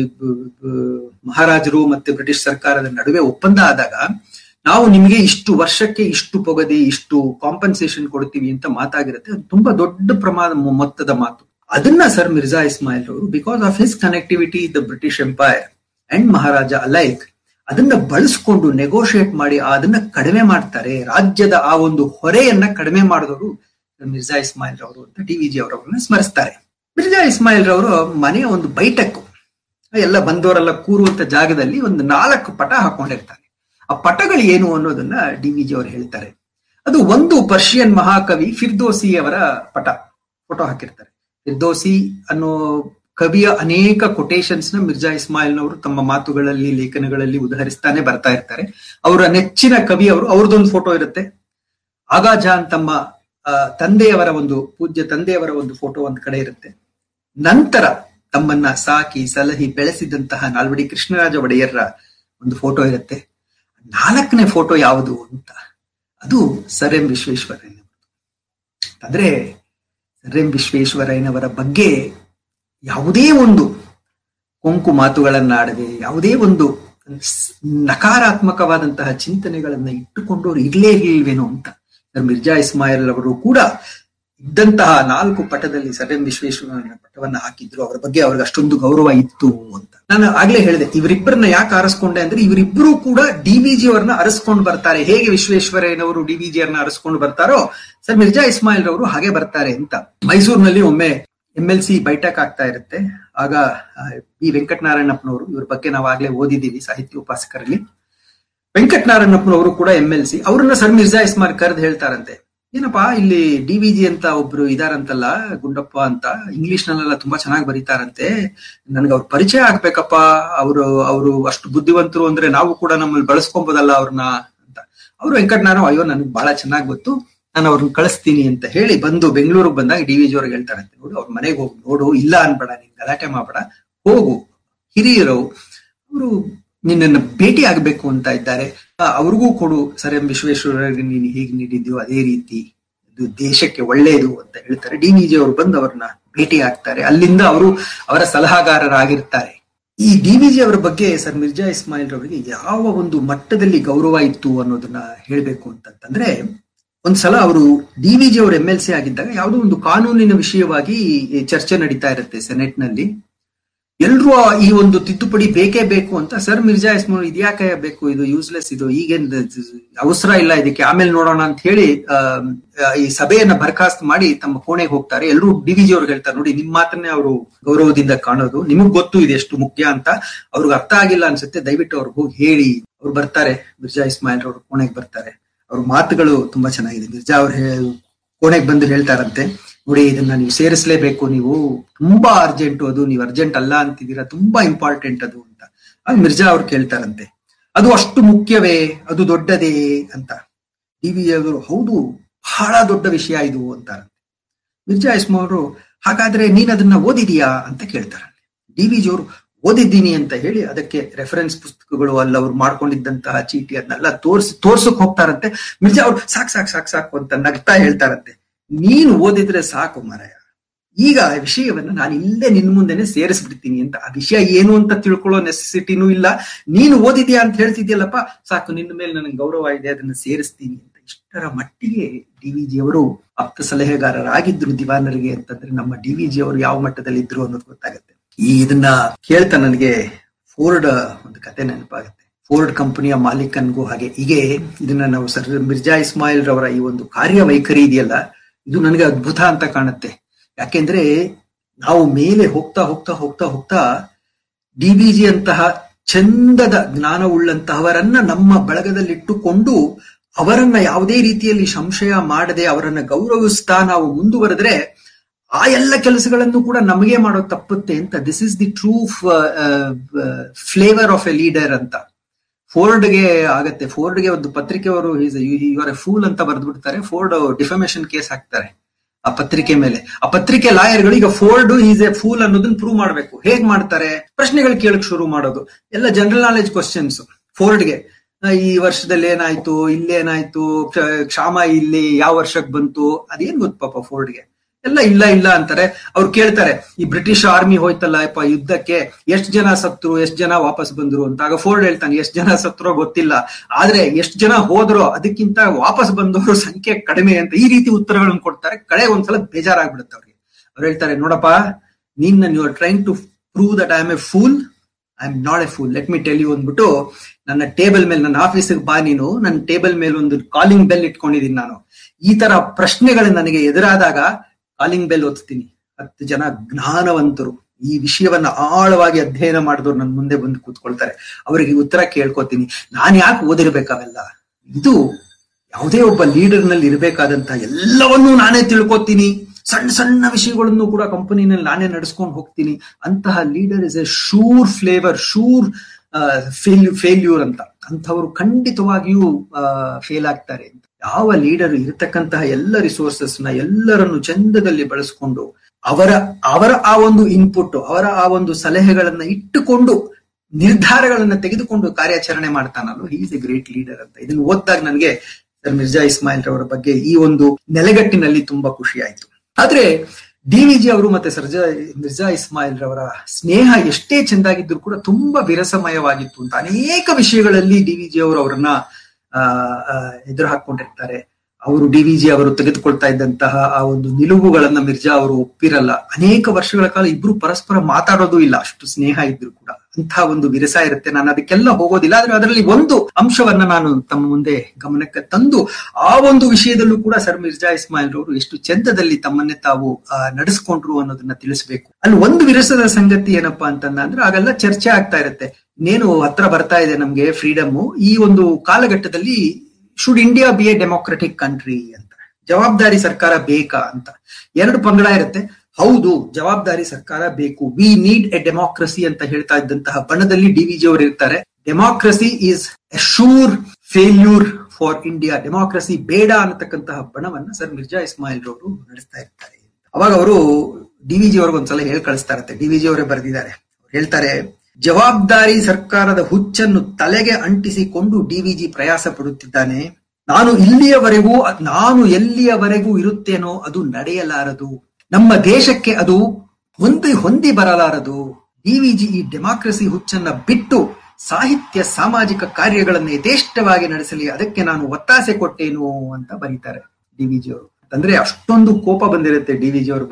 [SPEAKER 1] ಮಹಾರಾಜರು ಮತ್ತೆ ಬ್ರಿಟಿಷ್ ಸರ್ಕಾರದ ನಡುವೆ ಒಪ್ಪಂದ ಆದಾಗ, ನಾವು ನಿಮ್ಗೆ ಇಷ್ಟು ವರ್ಷಕ್ಕೆ ಇಷ್ಟು ಪೊಗದೆ, ಇಷ್ಟು ಕಾಂಪನ್ಸೇಷನ್ ಕೊಡ್ತೀವಿ ಅಂತ ಮಾತಾಗಿರುತ್ತೆ. ಅದು ತುಂಬಾ ದೊಡ್ಡ ಪ್ರಮಾಣ ಮೊತ್ತದ ಮಾತು. ಅದನ್ನ ಸರ್ ಮಿರ್ಜಾ ಇಸ್ಮಾಯಿಲ್ ಅವರು, because of his connectivity the British empire and Maharaja alike, ಅದನ್ನ ಬಳಸ್ಕೊಂಡು ನೆಗೋಷಿಯೇಟ್ ಮಾಡಿ ಅದನ್ನ ಕಡಿಮೆ ಮಾಡ್ತಾರೆ. ರಾಜ್ಯದ ಆ ಒಂದು ಹೊರೆಯನ್ನ ಕಡಿಮೆ ಮಾಡಿದವರು ಮಿರ್ಜಾ ಇಸ್ಮಾಯಿಲ್ ರವರು ಅಂತ ಡಿ ವಿ ಜಿ ಅವರನ್ನ ಸ್ಮರಿಸ್ತಾರೆ. ಮಿರ್ಜಾ ಇಸ್ಮಾಯಿಲ್ ರವರು ಮನೆಯ ಒಂದು ಬೈಠಕ್, ಎಲ್ಲ ಬಂದವರೆಲ್ಲ ಕೂರುವಂತ ಜಾಗದಲ್ಲಿ ಒಂದು ನಾಲ್ಕು ಪಟ ಹಾಕೊಂಡಿರ್ತಾರೆ. ಆ ಪಟಗಳು ಏನು ಅನ್ನೋದನ್ನ ಡಿ ವಿ ಜಿ ಅವರು ಹೇಳ್ತಾರೆ. ಅದು ಒಂದು ಪರ್ಷಿಯನ್ ಮಹಾಕವಿ ಫಿರ್ದೋಸಿ ಅವರ ಪಟ, ಫೋಟೋ ಹಾಕಿರ್ತಾರೆ. ಫಿರ್ದೋಸಿ ಅನ್ನೋ ಕವಿಯ ಅನೇಕ ಕೊಟೇಶನ್ಸ್ ನ ಮಿರ್ಜಾ ಇಸ್ಮಾಯಿಲ್ನವರು ತಮ್ಮ ಮಾತುಗಳಲ್ಲಿ, ಲೇಖನಗಳಲ್ಲಿ ಉದಾಹರಿಸ್ತಾನೆ ಬರ್ತಾ ಇರ್ತಾರೆ. ಅವರ ನೆಚ್ಚಿನ ಕವಿ ಅವರು, ಅವ್ರದ್ದೊಂದು ಫೋಟೋ ಇರುತ್ತೆ. ಆಗಾ ಜಾನ್ ತಮ್ಮ ತಂದೆಯವರ ಒಂದು ಪೂಜ್ಯ ತಂದೆಯವರ ಒಂದು ಫೋಟೋ ಒಂದ್ ಕಡೆ ಇರುತ್ತೆ. ನಂತರ ತಮ್ಮನ್ನ ಸಾಕಿ ಸಲಹಿ ಬೆಳೆಸಿದಂತಹ ನಾಲ್ವಡಿ ಕೃಷ್ಣರಾಜ ಒಡೆಯರ್ರ ಒಂದು ಫೋಟೋ ಇರುತ್ತೆ. ನಾಲ್ಕನೇ ಫೋಟೋ ಯಾವುದು ಅಂತ, ಅದು ಸರ್ ಎಂ ವಿಶ್ವೇಶ್ವರಯ್ಯ. ಅಂದ್ರೆ ಸರ್ ಎಂ ವಿಶ್ವೇಶ್ವರಯ್ಯನವರ ಬಗ್ಗೆ ಯಾವುದೇ ಒಂದು ಕೊಂಕು ಮಾತುಗಳನ್ನಾಡದೆ, ಯಾವುದೇ ಒಂದು ನಕಾರಾತ್ಮಕವಾದಂತಹ ಚಿಂತನೆಗಳನ್ನ ಇಟ್ಟುಕೊಂಡವ್ರು ಇರ್ಲೇ ಇರ್ಲಿಲ್ವೇನೋ ಅಂತ ಸರ್ ಮಿರ್ಜಾ ಇಸ್ಮಾಯಿಲ್ ಅವರು ಕೂಡ ಇದ್ದಂತಹ ನಾಲ್ಕು ಪಟದಲ್ಲಿ ಸರ್ ಎಂ ವಿಶ್ವೇಶ್ವರಯ್ಯನ ಪಟವನ್ನ ಹಾಕಿದ್ರು. ಅವರ ಬಗ್ಗೆ ಅವ್ರಿಗೆ ಅಷ್ಟೊಂದು ಗೌರವ ಇತ್ತು ಅಂತ. ನಾನು ಆಗ್ಲೇ ಹೇಳಿದೆ, ಇವರಿಬ್ಬರನ್ನ ಯಾಕೆ ಆರಿಸ್ಕೊಂಡೆ ಅಂದ್ರೆ, ಇವರಿಬ್ಬರು ಕೂಡ ಡಿ ವಿ ಜಿ ಅವರನ್ನ ಅರಸ್ಕೊಂಡು ಬರ್ತಾರೆ. ಹೇಗೆ ವಿಶ್ವೇಶ್ವರಯ್ಯನವರು ಡಿ ವಿ ಜಿ ಅವರನ್ನ ಅರಸ್ಕೊಂಡು ಬರ್ತಾರೋ, ಸರ್ ಮಿರ್ಜಾ ಇಸ್ಮಾಯಿಲ್ ರವರು ಹಾಗೆ ಬರ್ತಾರೆ ಅಂತ. ಮೈಸೂರಿನಲ್ಲಿ ಒಮ್ಮೆ ಎಂ ಎಲ್ ಸಿ ಬೈಠಕ್ ಆಗ್ತಾ ಇರುತ್ತೆ. ಆಗ ಬಿ ವೆಂಕಟನಾರಾಯಣಪ್ಪನವರು, ಇವ್ರ ಬಗ್ಗೆ ನಾವು ಆಗ್ಲೇ ಓದಿದ್ದೀವಿ ಸಾಹಿತ್ಯ ಉಪಾಸಕರಲ್ಲಿ. ವೆಂಕಟನಾರಾಯಣಪ್ಪನವರು ಕೂಡ ಎಂ ಎಲ್ ಸಿ, ಅವ್ರನ್ನ ಸರ್ ಮಿರ್ಜಾ ಇಸ್ಮಾಯಿಲ್ ಕರೆದು ಹೇಳ್ತಾರಂತೆ, ಏನಪ್ಪಾ ಇಲ್ಲಿ ಡಿ ವಿ ಜಿ ಅಂತ ಒಬ್ರು ಇದಾರಂತಲ್ಲ, ಗುಂಡಪ್ಪ ಅಂತ, ಇಂಗ್ಲಿಷ್ ನಲ್ಲೆಲ್ಲ ತುಂಬಾ ಚೆನ್ನಾಗಿ ಬರೀತಾರಂತೆ, ನನ್ಗೆ ಅವ್ರ ಪರಿಚಯ ಆಗ್ಬೇಕಪ್ಪ, ಅವರು ಅವರು ಅಷ್ಟು ಬುದ್ಧಿವಂತರು ಅಂದ್ರೆ ನಾವು ಕೂಡ ನಮ್ಮಲ್ಲಿ ಬಳಸ್ಕೊಬೋದಲ್ಲ ಅವ್ರನ್ನ ಅಂತ. ಅವ್ರು ವೆಂಕಟನಾರಾಯಣ, ಅಯ್ಯೋ ನನ್ಗೆ ಬಹಳ ಚೆನ್ನಾಗಿ ಗೊತ್ತು, ನಾನು ಅವ್ರನ್ನ ಕಳಿಸ್ತೀನಿ ಅಂತ ಹೇಳಿ ಬಂದು ಬೆಂಗಳೂರಿಗೆ ಬಂದಾಗ ಡಿ ವಿ ಜಿ ಅವ್ರಿಗೆ ಹೇಳ್ತಾರಂತೆ, ನೋಡು ಅವ್ರ ಮನೆಗೆ ಹೋಗಿ ನೋಡು, ಇಲ್ಲ ಅನ್ಬೇಡ, ನೀನ್ ಗಲಾಟೆ ಮಾಡ್ಬೇಡ, ಹೋಗು, ಹಿರಿಯರು ಅವರು ನಿನ್ನನ್ನು ಭೇಟಿ ಆಗ್ಬೇಕು ಅಂತ ಇದ್ದಾರೆ, ಅವ್ರಿಗೂ ಕೊಡು, ಸರ್ ಎಂ ವಿಶ್ವೇಶ್ವರಯ್ಯ ನೀನು ಹೇಗೆ ನೀಡಿದ್ಯೋ ಅದೇ ರೀತಿ, ಇದು ದೇಶಕ್ಕೆ ಒಳ್ಳೆಯದು ಅಂತ ಹೇಳ್ತಾರೆ. ಡಿ ವಿ ಜಿ ಅವರು ಬಂದು ಅವ್ರನ್ನ ಭೇಟಿ ಆಗ್ತಾರೆ. ಅಲ್ಲಿಂದ ಅವರು ಅವರ ಸಲಹಾಗಾರರಾಗಿರ್ತಾರೆ. ಈ ಡಿ ವಿ ಜಿ ಅವರ ಬಗ್ಗೆ ಸರ್ ಮಿರ್ಜಾ ಇಸ್ಮಾಯಿಲ್ ರವರಿಗೆ ಯಾವ ಒಂದು ಮಟ್ಟದಲ್ಲಿ ಗೌರವ ಇತ್ತು ಅನ್ನೋದನ್ನ ಹೇಳ್ಬೇಕು ಅಂತಂದ್ರೆ, ಒಂದ್ಸಲ ಅವರು ಡಿ ವಿ ಜಿ ಅವರು ಎಂ ಎಲ್ ಸಿ ಆಗಿದ್ದಾಗ ಯಾವುದೋ ಒಂದು ಕಾನೂನಿನ ವಿಷಯವಾಗಿ ಚರ್ಚೆ ನಡೀತಾ ಇರುತ್ತೆ ಸೆನೆಟ್ ನಲ್ಲಿ. ಎಲ್ರೂ ಈ ಒಂದು ತಿದ್ದುಪಡಿ ಬೇಕೇ ಬೇಕು ಅಂತ. ಸರ್ ಮಿರ್ಜಾ ಇಸ್ಮಾಯಿಲ್ ಇದ್ಯಾಕೆ ಬೇಕು, ಇದು ಯೂಸ್ಲೆಸ್, ಇದು ಈಗೇನ್ ಅವಸರ ಇಲ್ಲ ಇದಕ್ಕೆ, ಆಮೇಲೆ ನೋಡೋಣ ಅಂತ ಹೇಳಿ ಅಹ್ ಈ ಸಭೆಯನ್ನ ಬರ್ಖಾಸ್ತ್ ಮಾಡಿ ತಮ್ಮ ಕೋಣೆಗೆ ಹೋಗ್ತಾರೆ. ಎಲ್ಲರೂ ಡಿ ವಿ ಜಿ ಅವ್ರಿಗೆ ಹೇಳ್ತಾರೆ, ನೋಡಿ ನಿಮ್ ಮಾತನ್ನೇ ಅವರು ಗೌರವದಿಂದ ಕಾಣೋದು, ನಿಮಗ್ ಗೊತ್ತು ಇದು ಎಷ್ಟು ಮುಖ್ಯ ಅಂತ, ಅವ್ರಿಗೆ ಅರ್ಥ ಆಗಿಲ್ಲ ಅನ್ಸುತ್ತೆ, ದಯವಿಟ್ಟು ಅವ್ರಿಗೆ ಹೋಗಿ ಹೇಳಿ. ಅವ್ರು ಬರ್ತಾರೆ, ಮಿರ್ಜಾ ಇಸ್ಮಾಯಿಲ್ ಅವ್ರ ಕೋಣೆಗೆ ಬರ್ತಾರೆ. ಅವ್ರ ಮಾತುಗಳು ತುಂಬಾ ಚೆನ್ನಾಗಿದೆ. ಮಿರ್ಜಾ ಅವ್ರ ಕೋಣೆಗೆ ಬಂದು ಹೇಳ್ತಾರಂತೆ, ನೋಡಿ ಇದನ್ನ ನೀವು ಸೇರಿಸಲೇಬೇಕು, ನೀವು ತುಂಬಾ ಅರ್ಜೆಂಟ್, ಅದು ನೀವು ಅರ್ಜೆಂಟ್ ಅಲ್ಲ ಅಂತಿದ್ದೀರಾ, ತುಂಬಾ ಇಂಪಾರ್ಟೆಂಟ್ ಅದು ಅಂತ. ಆಗ ಮಿರ್ಜಾ ಅವ್ರು ಕೇಳ್ತಾರಂತೆ, ಅದು ಅಷ್ಟು ಮುಖ್ಯವೇ, ಅದು ದೊಡ್ಡದೇ ಅಂತ. ಡಿ ವಿ ಜಿ ಅವರು ಹೌದು ಬಹಳ ದೊಡ್ಡ ವಿಷಯ ಇದು ಅಂತಾರಂತೆ. ಮಿರ್ಜಾ ಇಸ್ಮಾಯಿಲ್ ಅವರು ಹಾಗಾದ್ರೆ ನೀನ್ ಅದನ್ನ ಓದಿದೀಯಾ ಅಂತ ಕೇಳ್ತಾರಂತೆ. ಡಿ ವಿ ಜಿ ಅವರು ಓದಿದ್ದೀನಿ ಅಂತ ಹೇಳಿ ಅದಕ್ಕೆ ರೆಫರೆನ್ಸ್ ಪುಸ್ತಕಗಳು ಅಲ್ಲ ಅವ್ರು ಮಾಡ್ಕೊಂಡಿದ್ದಂತಹ ಚೀಟಿ ಅದನ್ನೆಲ್ಲ ತೋರ್ಸಿ ತೋರ್ಸಕ್ ಹೋಗ್ತಾರಂತೆ. ಮಿರ್ಜಾ ಅವ್ರು ಸಾಕ್ ಸಾಕ್ ಸಾಕ್ ಸಾಕು ಅಂತ ನಗ್ತಾ ಹೇಳ್ತಾರಂತೆ, ನೀನು ಓದಿದ್ರೆ ಸಾಕು ಮಾರಾಯ, ಈಗ ಆ ವಿಷಯವನ್ನ ನಾನು ಇಲ್ಲೇ ನಿನ್ ಮುಂದೆನೆ ಸೇರಿಸ್ಬಿಡ್ತೀನಿ ಅಂತ. ಆ ವಿಷಯ ಏನು ಅಂತ ತಿಳ್ಕೊಳ್ಳೋ ನೆಸೆಸಿಟಿನೂ ಇಲ್ಲ, ನೀನು ಓದಿದ್ಯಾ ಅಂತ ಹೇಳ್ತಿದ್ಯಲ್ಲಪ್ಪ, ಸಾಕು, ನಿನ್ನ ಮೇಲೆ ನನಗೆ ಗೌರವ ಇದೆ, ಅದನ್ನ ಸೇರಿಸ್ತೀನಿ ಅಂತ. ಇಷ್ಟರ ಮಟ್ಟಿಗೆ ಡಿ ವಿ ಜಿ ಅವರು ಆಪ್ತ ಸಲಹೆಗಾರರಾಗಿದ್ರು ದಿವಾನರಿಗೆ ಅಂತಂದ್ರೆ ನಮ್ಮ ಡಿ ವಿ ಜಿ ಅವರು ಯಾವ ಮಟ್ಟದಲ್ಲಿ ಇದ್ರು ಅನ್ನೋದು ಗೊತ್ತಾಗುತ್ತೆ. ಈ ಇದನ್ನ ಕೇಳ್ತಾ ನನಗೆ ಫೋರ್ಡ್ ಒಂದು ಕತೆ ನೆನಪಾಗುತ್ತೆ. ಫೋರ್ಡ್ ಕಂಪನಿಯ ಮಾಲೀಕನ್ಗೂ ಹಾಗೆ ಹೀಗೆ ಇದನ್ನ ನಾವು ಸರ್ ಮಿರ್ಜಾ ಇಸ್ಮಾಯಿಲ್ ರವರ ಈ ಒಂದು ಕಾರ್ಯವೈಖರಿ ಇದೆಯಲ್ಲ, ಇದು ನನಗೆ ಅದ್ಭುತ ಅಂತ ಕಾಣುತ್ತೆ. ಯಾಕೆಂದ್ರೆ ನಾವು ಮೇಲೆ ಹೋಗ್ತಾ ಹೋಗ್ತಾ ಹೋಗ್ತಾ ಹೋಗ್ತಾ ಡಿ ವಿ ಜಿ ಅಂತಹ ಚಂದದ ಜ್ಞಾನವುಳ್ಳಂತಹವರನ್ನ ನಮ್ಮ ಬಳಗದಲ್ಲಿಟ್ಟುಕೊಂಡು ಅವರನ್ನ ಯಾವುದೇ ರೀತಿಯಲ್ಲಿ ಸಂಶಯ ಮಾಡದೆ ಅವರನ್ನ ಗೌರವಿಸ್ತಾ ನಾವು ಮುಂದುವರೆದ್ರೆ ಆ ಎಲ್ಲ ಕೆಲಸಗಳನ್ನು ಕೂಡ ನಮಗೆ ಮಾಡೋದು ತಪ್ಪುತ್ತೆ ಅಂತ. This is the true flavour of A leader ಅಂತ ಫೋರ್ಡ್ಗೆ ಆಗತ್ತೆ. ಫೋರ್ಡ್ಗೆ ಒಂದು ಪತ್ರಿಕೆ ಅವರು ಇವರ ಫೂಲ್ ಅಂತ ಬರೆದು ಬಿಡ್ತಾರೆ. ಫೋರ್ಡ್ ಡಿಫಮೇಷನ್ ಕೇಸ್ ಹಾಕ್ತಾರೆ ಆ ಪತ್ರಿಕೆ ಮೇಲೆ. ಆ ಪತ್ರಿಕೆ ಲಾಯರ್ಗಳು ಈಗ ಫೋರ್ಡ್ ಈಸ್ ಎ ಫೂಲ್ ಅನ್ನೋದನ್ನ ಪ್ರೂವ್ ಮಾಡ್ಬೇಕು. ಹೇಗ್ ಮಾಡ್ತಾರೆ? ಪ್ರಶ್ನೆಗಳು ಕೇಳಕ್ ಶುರು ಮಾಡೋದು, ಎಲ್ಲ ಜನರಲ್ ನಾಲೆಜ್ ಕ್ವಶನ್ಸ್. ಫೋರ್ಡ್ಗೆ ಈ ವರ್ಷದಲ್ಲಿ ಏನಾಯ್ತು, ಇಲ್ಲೇನಾಯ್ತು, ಕ್ಷಾಮ ಇಲ್ಲಿ ಯಾವ ವರ್ಷಕ್ಕೆ ಬಂತು, ಅದೇನ್ ಗೊತ್ತು ಪಾಪ ಫೋರ್ಡ್ಗೆ. ಎಲ್ಲ ಇಲ್ಲ ಇಲ್ಲ ಅಂತಾರೆ. ಅವ್ರು ಕೇಳ್ತಾರೆ, ಈ ಬ್ರಿಟಿಷ್ ಆರ್ಮಿ ಹೋಯ್ತಲ್ಲ ಯಪ್ಪ ಯುದ್ಧಕ್ಕೆ, ಎಷ್ಟ್ ಜನ ಸತ್ರು, ಎಷ್ಟ್ ಜನ ವಾಪಸ್ ಬಂದ್ರು ಅಂತ. ಆಗ ಫೋರ್ಡ್ ಹೇಳ್ತಾನೆ, ಎಷ್ಟ್ ಜನ ಸತ್ರೋ ಗೊತ್ತಿಲ್ಲ, ಆದ್ರೆ ಎಷ್ಟ್ ಜನ ಹೋದ್ರೋ ಅದಕ್ಕಿಂತ ವಾಪಸ್ ಬಂದವರು ಸಂಖ್ಯೆ ಕಡಿಮೆ ಅಂತ. ಈ ರೀತಿ ಉತ್ತರಗಳನ್ನು ಕೊಡ್ತಾರೆ. ಕಡೆ ಒಂದ್ಸಲ ಬೇಜಾರಾಗ್ಬಿಡುತ್ತೆ ಅವ್ರಿಗೆ. ಅವ್ರು ಹೇಳ್ತಾರೆ, ನೋಡಪ್ಪ, ನೀನ್ you are trying to prove that I am A pool, I am not A pool, let me tell you ಅಂದ್ಬಿಟ್ಟು ನನ್ನ ಟೇಬಲ್ ಮೇಲೆ, ನನ್ನ ಆಫೀಸಿಗೆ ಬಾ ನೀನು, ನನ್ನ ಟೇಬಲ್ ಮೇಲೆ ಒಂದು ಕಾಲಿಂಗ್ ಬೆಲ್ ಇಟ್ಕೊಂಡಿದ್ದೀನಿ ನಾನು. ಈ ತರ ಪ್ರಶ್ನೆಗಳು ನನಗೆ ಎದುರಾದಾಗ ಕಾಲಿಂಗ್ ಬೆಲ್ ಒತ್ತೀನಿ. ಹತ್ತು ಜನ ಜ್ಞಾನವಂತರು ಈ ವಿಷಯವನ್ನ ಆಳವಾಗಿ ಅಧ್ಯಯನ ಮಾಡಿದವ್ರು ನನ್ನ ಮುಂದೆ ಬಂದು ಕೂತ್ಕೊಳ್ತಾರೆ. ಅವರಿಗೆ ಉತ್ತರ ಕೇಳ್ಕೊತೀನಿ. ನಾನ್ ಯಾಕೆ ಓದಿರ್ಬೇಕಾವೆಲ್ಲ? ಇದು ಯಾವುದೇ ಒಬ್ಬ ಲೀಡರ್ ನಲ್ಲಿ ಇರಬೇಕಾದಂತ ಎಲ್ಲವನ್ನೂ ನಾನೇ ತಿಳ್ಕೊತೀನಿ. ಸಣ್ಣ ಸಣ್ಣ ವಿಷಯಗಳನ್ನು ಕೂಡ ಕಂಪನಿನಲ್ಲಿ ನಾನೇ ನಡೆಸ್ಕೊಂಡು ಹೋಗ್ತೀನಿ. ಅಂತಹ leader is A sure flavour, sure failure failure ಅಂತ. ಅಂಥವ್ರು ಖಂಡಿತವಾಗಿಯೂ ಫೇಲ್ ಆಗ್ತಾರೆ ಅಂತ. ಯಾವ ಲೀಡರ್ ಇರತಕ್ಕಂತಹ ಎಲ್ಲ ರಿಸೋರ್ಸಸ್ ನ ಎಲ್ಲರನ್ನು ಚಂದದಲ್ಲಿ ಬಳಸಿಕೊಂಡು ಅವರ ಅವರ ಆ ಒಂದು ಇನ್ಪುಟ್, ಅವರ ಆ ಒಂದು ಸಲಹೆಗಳನ್ನ ಇಟ್ಟುಕೊಂಡು ನಿರ್ಧಾರಗಳನ್ನ ತೆಗೆದುಕೊಂಡು ಕಾರ್ಯಾಚರಣೆ ಮಾಡ್ತಾನಲ್ಲ, he is A great leader ಅಂತ. ಇದನ್ನು ಓದಿದಾಗ ನನಗೆ ಸರ್ ಮಿರ್ಜಾ ಇಸ್ಮಾಯಿಲ್ ರವರ ಬಗ್ಗೆ ಈ ಒಂದು ನೆಲೆಗಟ್ಟಿನಲ್ಲಿ ತುಂಬಾ ಖುಷಿ ಆಯ್ತು. ಆದ್ರೆ ಡಿ ವಿ ಜಿ ಅವರು ಮತ್ತೆ ಸರ್ಜಾ ಮಿರ್ಜಾ ಇಸ್ಮಾಯಿಲ್ ರವರ ಸ್ನೇಹ ಎಷ್ಟೇ ಚೆಂದಾಗಿದ್ರು ಕೂಡ ತುಂಬಾ ವಿರಸಮಯವಾಗಿತ್ತು ಅಂತ. ಅನೇಕ ವಿಷಯಗಳಲ್ಲಿ ಡಿ ವಿ ಜಿ ಅವರು ಅವರನ್ನ ಅಹ್ ಎದುರು ಹಾಕೊಂಡಿರ್ತಾರೆ. ಅವರು ಡಿ ವಿ ಜಿ ಅವರು ತೆಗೆದುಕೊಳ್ತಾ ಇದ್ದಂತಹ ಆ ಒಂದು ನಿಲುವುಗಳನ್ನ ಮಿರ್ಜಾ ಅವರು ಒಪ್ಪಿರಲ್ಲ. ಅನೇಕ ವರ್ಷಗಳ ಕಾಲ ಇಬ್ರು ಪರಸ್ಪರ ಮಾತಾಡೋದು ಇಲ್ಲ, ಅಷ್ಟು ಸ್ನೇಹ ಇದ್ರು ಕೂಡ ಅಂತಹ ಒಂದು ವಿರಸ ಇರುತ್ತೆ. ನಾನು ಅದಕ್ಕೆಲ್ಲ ಹೋಗೋದಿಲ್ಲ. ಆದ್ರೆ ಅದರಲ್ಲಿ ಒಂದು ಅಂಶವನ್ನ ನಾನು ತಮ್ಮ ಮುಂದೆ ಗಮನಕ್ಕೆ ತಂದು, ಆ ಒಂದು ವಿಷಯದಲ್ಲೂ ಕೂಡ ಸರ್ ಮಿರ್ಜಾ ಇಸ್ಮಾಯಿಲ್ ಅವರು ಎಷ್ಟು ಚಂದದಲ್ಲಿ ತಮ್ಮನ್ನೇ ತಾವು ಅಹ್ ನಡೆಸ್ಕೊಂಡ್ರು ಅನ್ನೋದನ್ನ ತಿಳಿಸ್ಬೇಕು. ಅಲ್ಲಿ ಒಂದು ವಿರಸದ ಸಂಗತಿ ಏನಪ್ಪಾ ಅಂತಂದ ಅಂದ್ರೆ, ಆಗೆಲ್ಲ ಚರ್ಚೆ ಆಗ್ತಾ ಇರುತ್ತೆ, ಇನ್ನೇನು ಹತ್ರ ಬರ್ತಾ ಇದೆ ನಮ್ಗೆ ಫ್ರೀಡಮ್, ಈ ಒಂದು ಕಾಲಘಟ್ಟದಲ್ಲಿ should India B A democratic country ಅಂತ, ಜವಾಬ್ದಾರಿ ಸರ್ಕಾರ ಬೇಕಾ ಅಂತ. ಎರಡು ಪಂಗಡ ಇರುತ್ತೆ. ಹೌದು, ಜವಾಬ್ದಾರಿ ಸರ್ಕಾರ ಬೇಕು, ವಿ ನೀಡ್ ಎ ಡೆಮೋಕ್ರಸಿ ಅಂತ ಹೇಳ್ತಾ ಇದ್ದಂತಹ ಬಣದಲ್ಲಿ ಡಿ ವಿ ಜಿ ಅವರು ಇರ್ತಾರೆ. Democracy is A sure failure for India, democracy ಬೇಡ ಅನ್ನತಕ್ಕಂತಹ ಬಣವನ್ನ ಸರ್ ಮಿರ್ಜಾ ಇಸ್ಮಾಯಿಲ್ ರವರು ನಡೆಸ್ತಾ ಇರ್ತಾರೆ. ಅವಾಗ ಅವರು ಡಿ ವಿ ಜಿ ಅವ್ರಿಗೊಂದ್ಸಲ ಹೇಳಿ ಕಳಿಸ್ತಾರತ್ತೆ. ಡಿ ವಿ ಜಿ ಅವರೇ ಬರೆದಿದ್ದಾರೆ. ಹೇಳ್ತಾರೆ, ಜವಾಬ್ದಾರಿ ಸರ್ಕಾರದ ಹುಚ್ಚನ್ನು ತಲೆಗೆ ಅಂಟಿಸಿಕೊಂಡು ಡಿ ವಿ ಜಿ ಪ್ರಯಾಸ ಪಡುತ್ತಿದ್ದಾನೆ. ನಾನು ಇಲ್ಲಿಯವರೆಗೂ ನಾನು ಎಲ್ಲಿಯವರೆಗೂ ಇರುತ್ತೇನೋ ಅದು ನಡೆಯಲಾರದು. ನಮ್ಮ ದೇಶಕ್ಕೆ ಅದು ಹೊಂದಿ ಹೊಂದಿ ಬರಲಾರದು. ಡಿ ವಿ ಜಿ ಈ ಡೆಮಾಕ್ರಸಿ ಹುಚ್ಚನ್ನ ಬಿಟ್ಟು ಸಾಹಿತ್ಯ ಸಾಮಾಜಿಕ ಕಾರ್ಯಗಳನ್ನು ಯಥೇಷ್ಟವಾಗಿ ನಡೆಸಲಿ, ಅದಕ್ಕೆ ನಾನು ಒತ್ತಾಸೆ ಕೊಟ್ಟೇನು ಅಂತ ಬರೀತಾರೆ ಡಿ ವಿ ಜಿ ಅವರು. ಅಂದ್ರೆ ಅಷ್ಟೊಂದು ಕೋಪ ಬಂದಿರುತ್ತೆ ಡಿ ವಿ ಜಿ ಅವ್ರ ಬಗ್ಗೆ.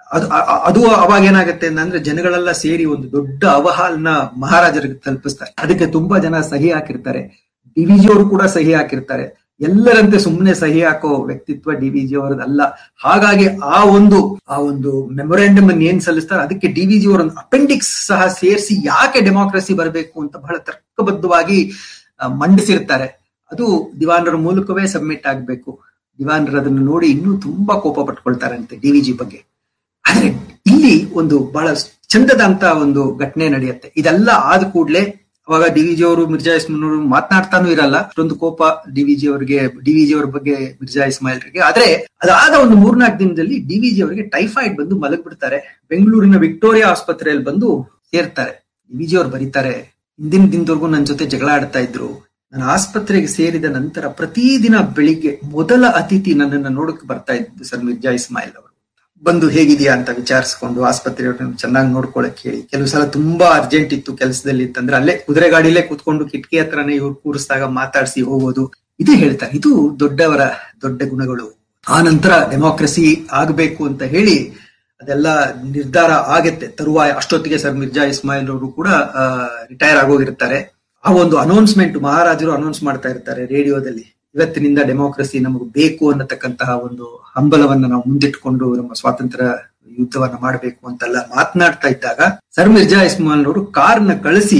[SPEAKER 1] ಅದು ಅದು ಅವಾಗ ಏನಾಗುತ್ತೆ ಅಂದ್ರೆ ಜನಗಳೆಲ್ಲ ಸೇರಿ ಒಂದು ದೊಡ್ಡ ಅವಹಾಲ್ನ ಮಹಾರಾಜರಿಗೆ ತಲುಪಿಸ್ತಾರೆ. ಅದಕ್ಕೆ ತುಂಬಾ ಜನ ಸಹಿ ಹಾಕಿರ್ತಾರೆ. ಡಿ ವಿ ಜಿ ಅವರು ಕೂಡ ಸಹಿ ಹಾಕಿರ್ತಾರೆ. ಎಲ್ಲರಂತೆ ಸುಮ್ಮನೆ ಸಹಿ ಹಾಕೋ ವ್ಯಕ್ತಿತ್ವ ಡಿ ವಿ ಜಿ ಅವರದಲ್ಲ. ಹಾಗಾಗಿ ಆ ಒಂದು ಆ ಒಂದು ಮೆಮೊರಾಂಡಮ್ ಅನ್ನು ಏನ್ ಸಲ್ಲಿಸ್ತಾರೆ ಅದಕ್ಕೆ ಡಿ ವಿ ಜಿ ಅವರ ಅಪೆಂಡಿಕ್ಸ್ ಸಹ ಸೇರಿಸಿ ಯಾಕೆ ಡೆಮಾಕ್ರಸಿ ಬರಬೇಕು ಅಂತ ಬಹಳ ತರ್ಕಬದ್ಧವಾಗಿ ಮಂಡಿಸಿರ್ತಾರೆ. ಅದು ದಿವಾನರ ಮೂಲಕವೇ ಸಬ್ಮಿಟ್ ಆಗ್ಬೇಕು. ದಿವಾನರು ಅದನ್ನು ನೋಡಿ ಇನ್ನೂ ತುಂಬಾ ಕೋಪ ಪಟ್ಕೊಳ್ತಾರಂತೆ ಡಿ ವಿ ಜಿ ಬಗ್ಗೆ. ಆದ್ರೆ ಇಲ್ಲಿ ಒಂದು ಬಹಳ ಚಂದದ ಅಂತ ಒಂದು ಘಟನೆ ನಡೆಯುತ್ತೆ. ಇದೆಲ್ಲ ಆದ ಕೂಡ್ಲೆ ಅವಾಗ ಡಿ ವಿ ಜಿ ಅವರು ಮಿರ್ಜಾ ಇಸ್ಮಾಯಿಲ್ ಅವರು ಮಾತನಾಡ್ತಾನೂ ಇರಲ್ಲ. ಅಷ್ಟೊಂದು ಕೋಪ ಡಿ ವಿ ಜಿ ಅವರಿಗೆ ಡಿ ವಿ ಜಿ ಅವರ ಬಗ್ಗೆ ಮಿರ್ಜಾ ಇಸ್ಮಾಯಿಲ್ರಿಗೆ. ಆದ್ರೆ ಅದಾದ ಒಂದು ಮೂರ್ನಾಲ್ಕು ದಿನದಲ್ಲಿ ಡಿ ವಿ ಜಿ ಅವರಿಗೆ ಟೈಫಾಯ್ಡ್ ಬಂದು ಮಲಗ್ಬಿಡ್ತಾರೆ. ಬೆಂಗಳೂರಿನ ವಿಕ್ಟೋರಿಯಾ ಆಸ್ಪತ್ರೆಯಲ್ಲಿ ಬಂದು ಸೇರ್ತಾರೆ. ಡಿ ವಿ ಜಿ ಅವ್ರು ಬರೀತಾರೆ, ಹಿಂದಿನ ದಿನದವರೆಗೂ ನನ್ನ ಜೊತೆ ಜಗಳ ಆಡ್ತಾ ಇದ್ರು. ನಾನು ಆಸ್ಪತ್ರೆಗೆ ಸೇರಿದ ನಂತರ ಪ್ರತಿದಿನ ಬೆಳಿಗ್ಗೆ ಮೊದಲ ಅತಿಥಿ ನನ್ನನ್ನು ನೋಡಕ್ ಬರ್ತಾ ಇದ್ದು ಸರ್ ಮಿರ್ಜಾ ಇಸ್ಮಾಯಿಲ್ ಅವರು. ಬಂದು ಹೇಗಿದೆಯಾ ಅಂತ ವಿಚಾರಿಸ್ಕೊಂಡು ಆಸ್ಪತ್ರೆಯವ್ರನ್ನ ಚೆನ್ನಾಗಿ ನೋಡ್ಕೊಳಕ್ ಹೇಳಿ. ಕೆಲವು ಸಲ ತುಂಬಾ ಅರ್ಜೆಂಟ್ ಇತ್ತು ಕೆಲಸದಲ್ಲಿ ಅಂತಂದ್ರೆ ಅಲ್ಲೇ ಕುದುರೆ ಗಾಡಿಲೇ ಕೂತ್ಕೊಂಡು ಕಿಟಕಿ ಹತ್ರನೇ ಇವ್ರು ಕೂರಿಸಿದಾಗ ಮಾತಾಡಿಸಿ ಹೋಗೋದು. ಇದೇ ಹೇಳ್ತಾರೆ, ಇದು ದೊಡ್ಡವರ ದೊಡ್ಡ ಗುಣಗಳು. ಆ ನಂತರ ಡೆಮಾಕ್ರಸಿ ಆಗ್ಬೇಕು ಅಂತ ಹೇಳಿ ಅದೆಲ್ಲ ನಿರ್ಧಾರ ಆಗತ್ತೆ ತರುವಾಯ. ಅಷ್ಟೊತ್ತಿಗೆ ಸರ್ ಮಿರ್ಜಾ ಇಸ್ಮಾಯಿಲ್ ಅವರು ಕೂಡ ರಿಟೈರ್ ಆಗೋಗಿರ್ತಾರೆ. ಆ ಒಂದು ಅನೌನ್ಸ್ಮೆಂಟ್ ಮಹಾರಾಜರು ಅನೌನ್ಸ್ ಮಾಡ್ತಾ ಇರ್ತಾರೆ ರೇಡಿಯೋದಲ್ಲಿ, ಇವತ್ತಿನಿಂದ ಡೆಮೋಕ್ರಸಿ ನಮಗೆ ಬೇಕು ಅನ್ನತಕ್ಕಂತಹ ಒಂದು ಹಂಬಲವನ್ನ ನಾವು ಮುಂದಿಟ್ಕೊಂಡು ನಮ್ಮ ಸ್ವಾತಂತ್ರ್ಯ ಯುದ್ಧವನ್ನ ಮಾಡಬೇಕು ಅಂತೆಲ್ಲ ಮಾತನಾಡ್ತಾ ಇದ್ದಾಗ ಸರ್ ಮಿರ್ಜಾ ಇಸ್ಮಾಯಿಲ್ ಅವರು ಕಾರ್ನ ಕಳಿಸಿ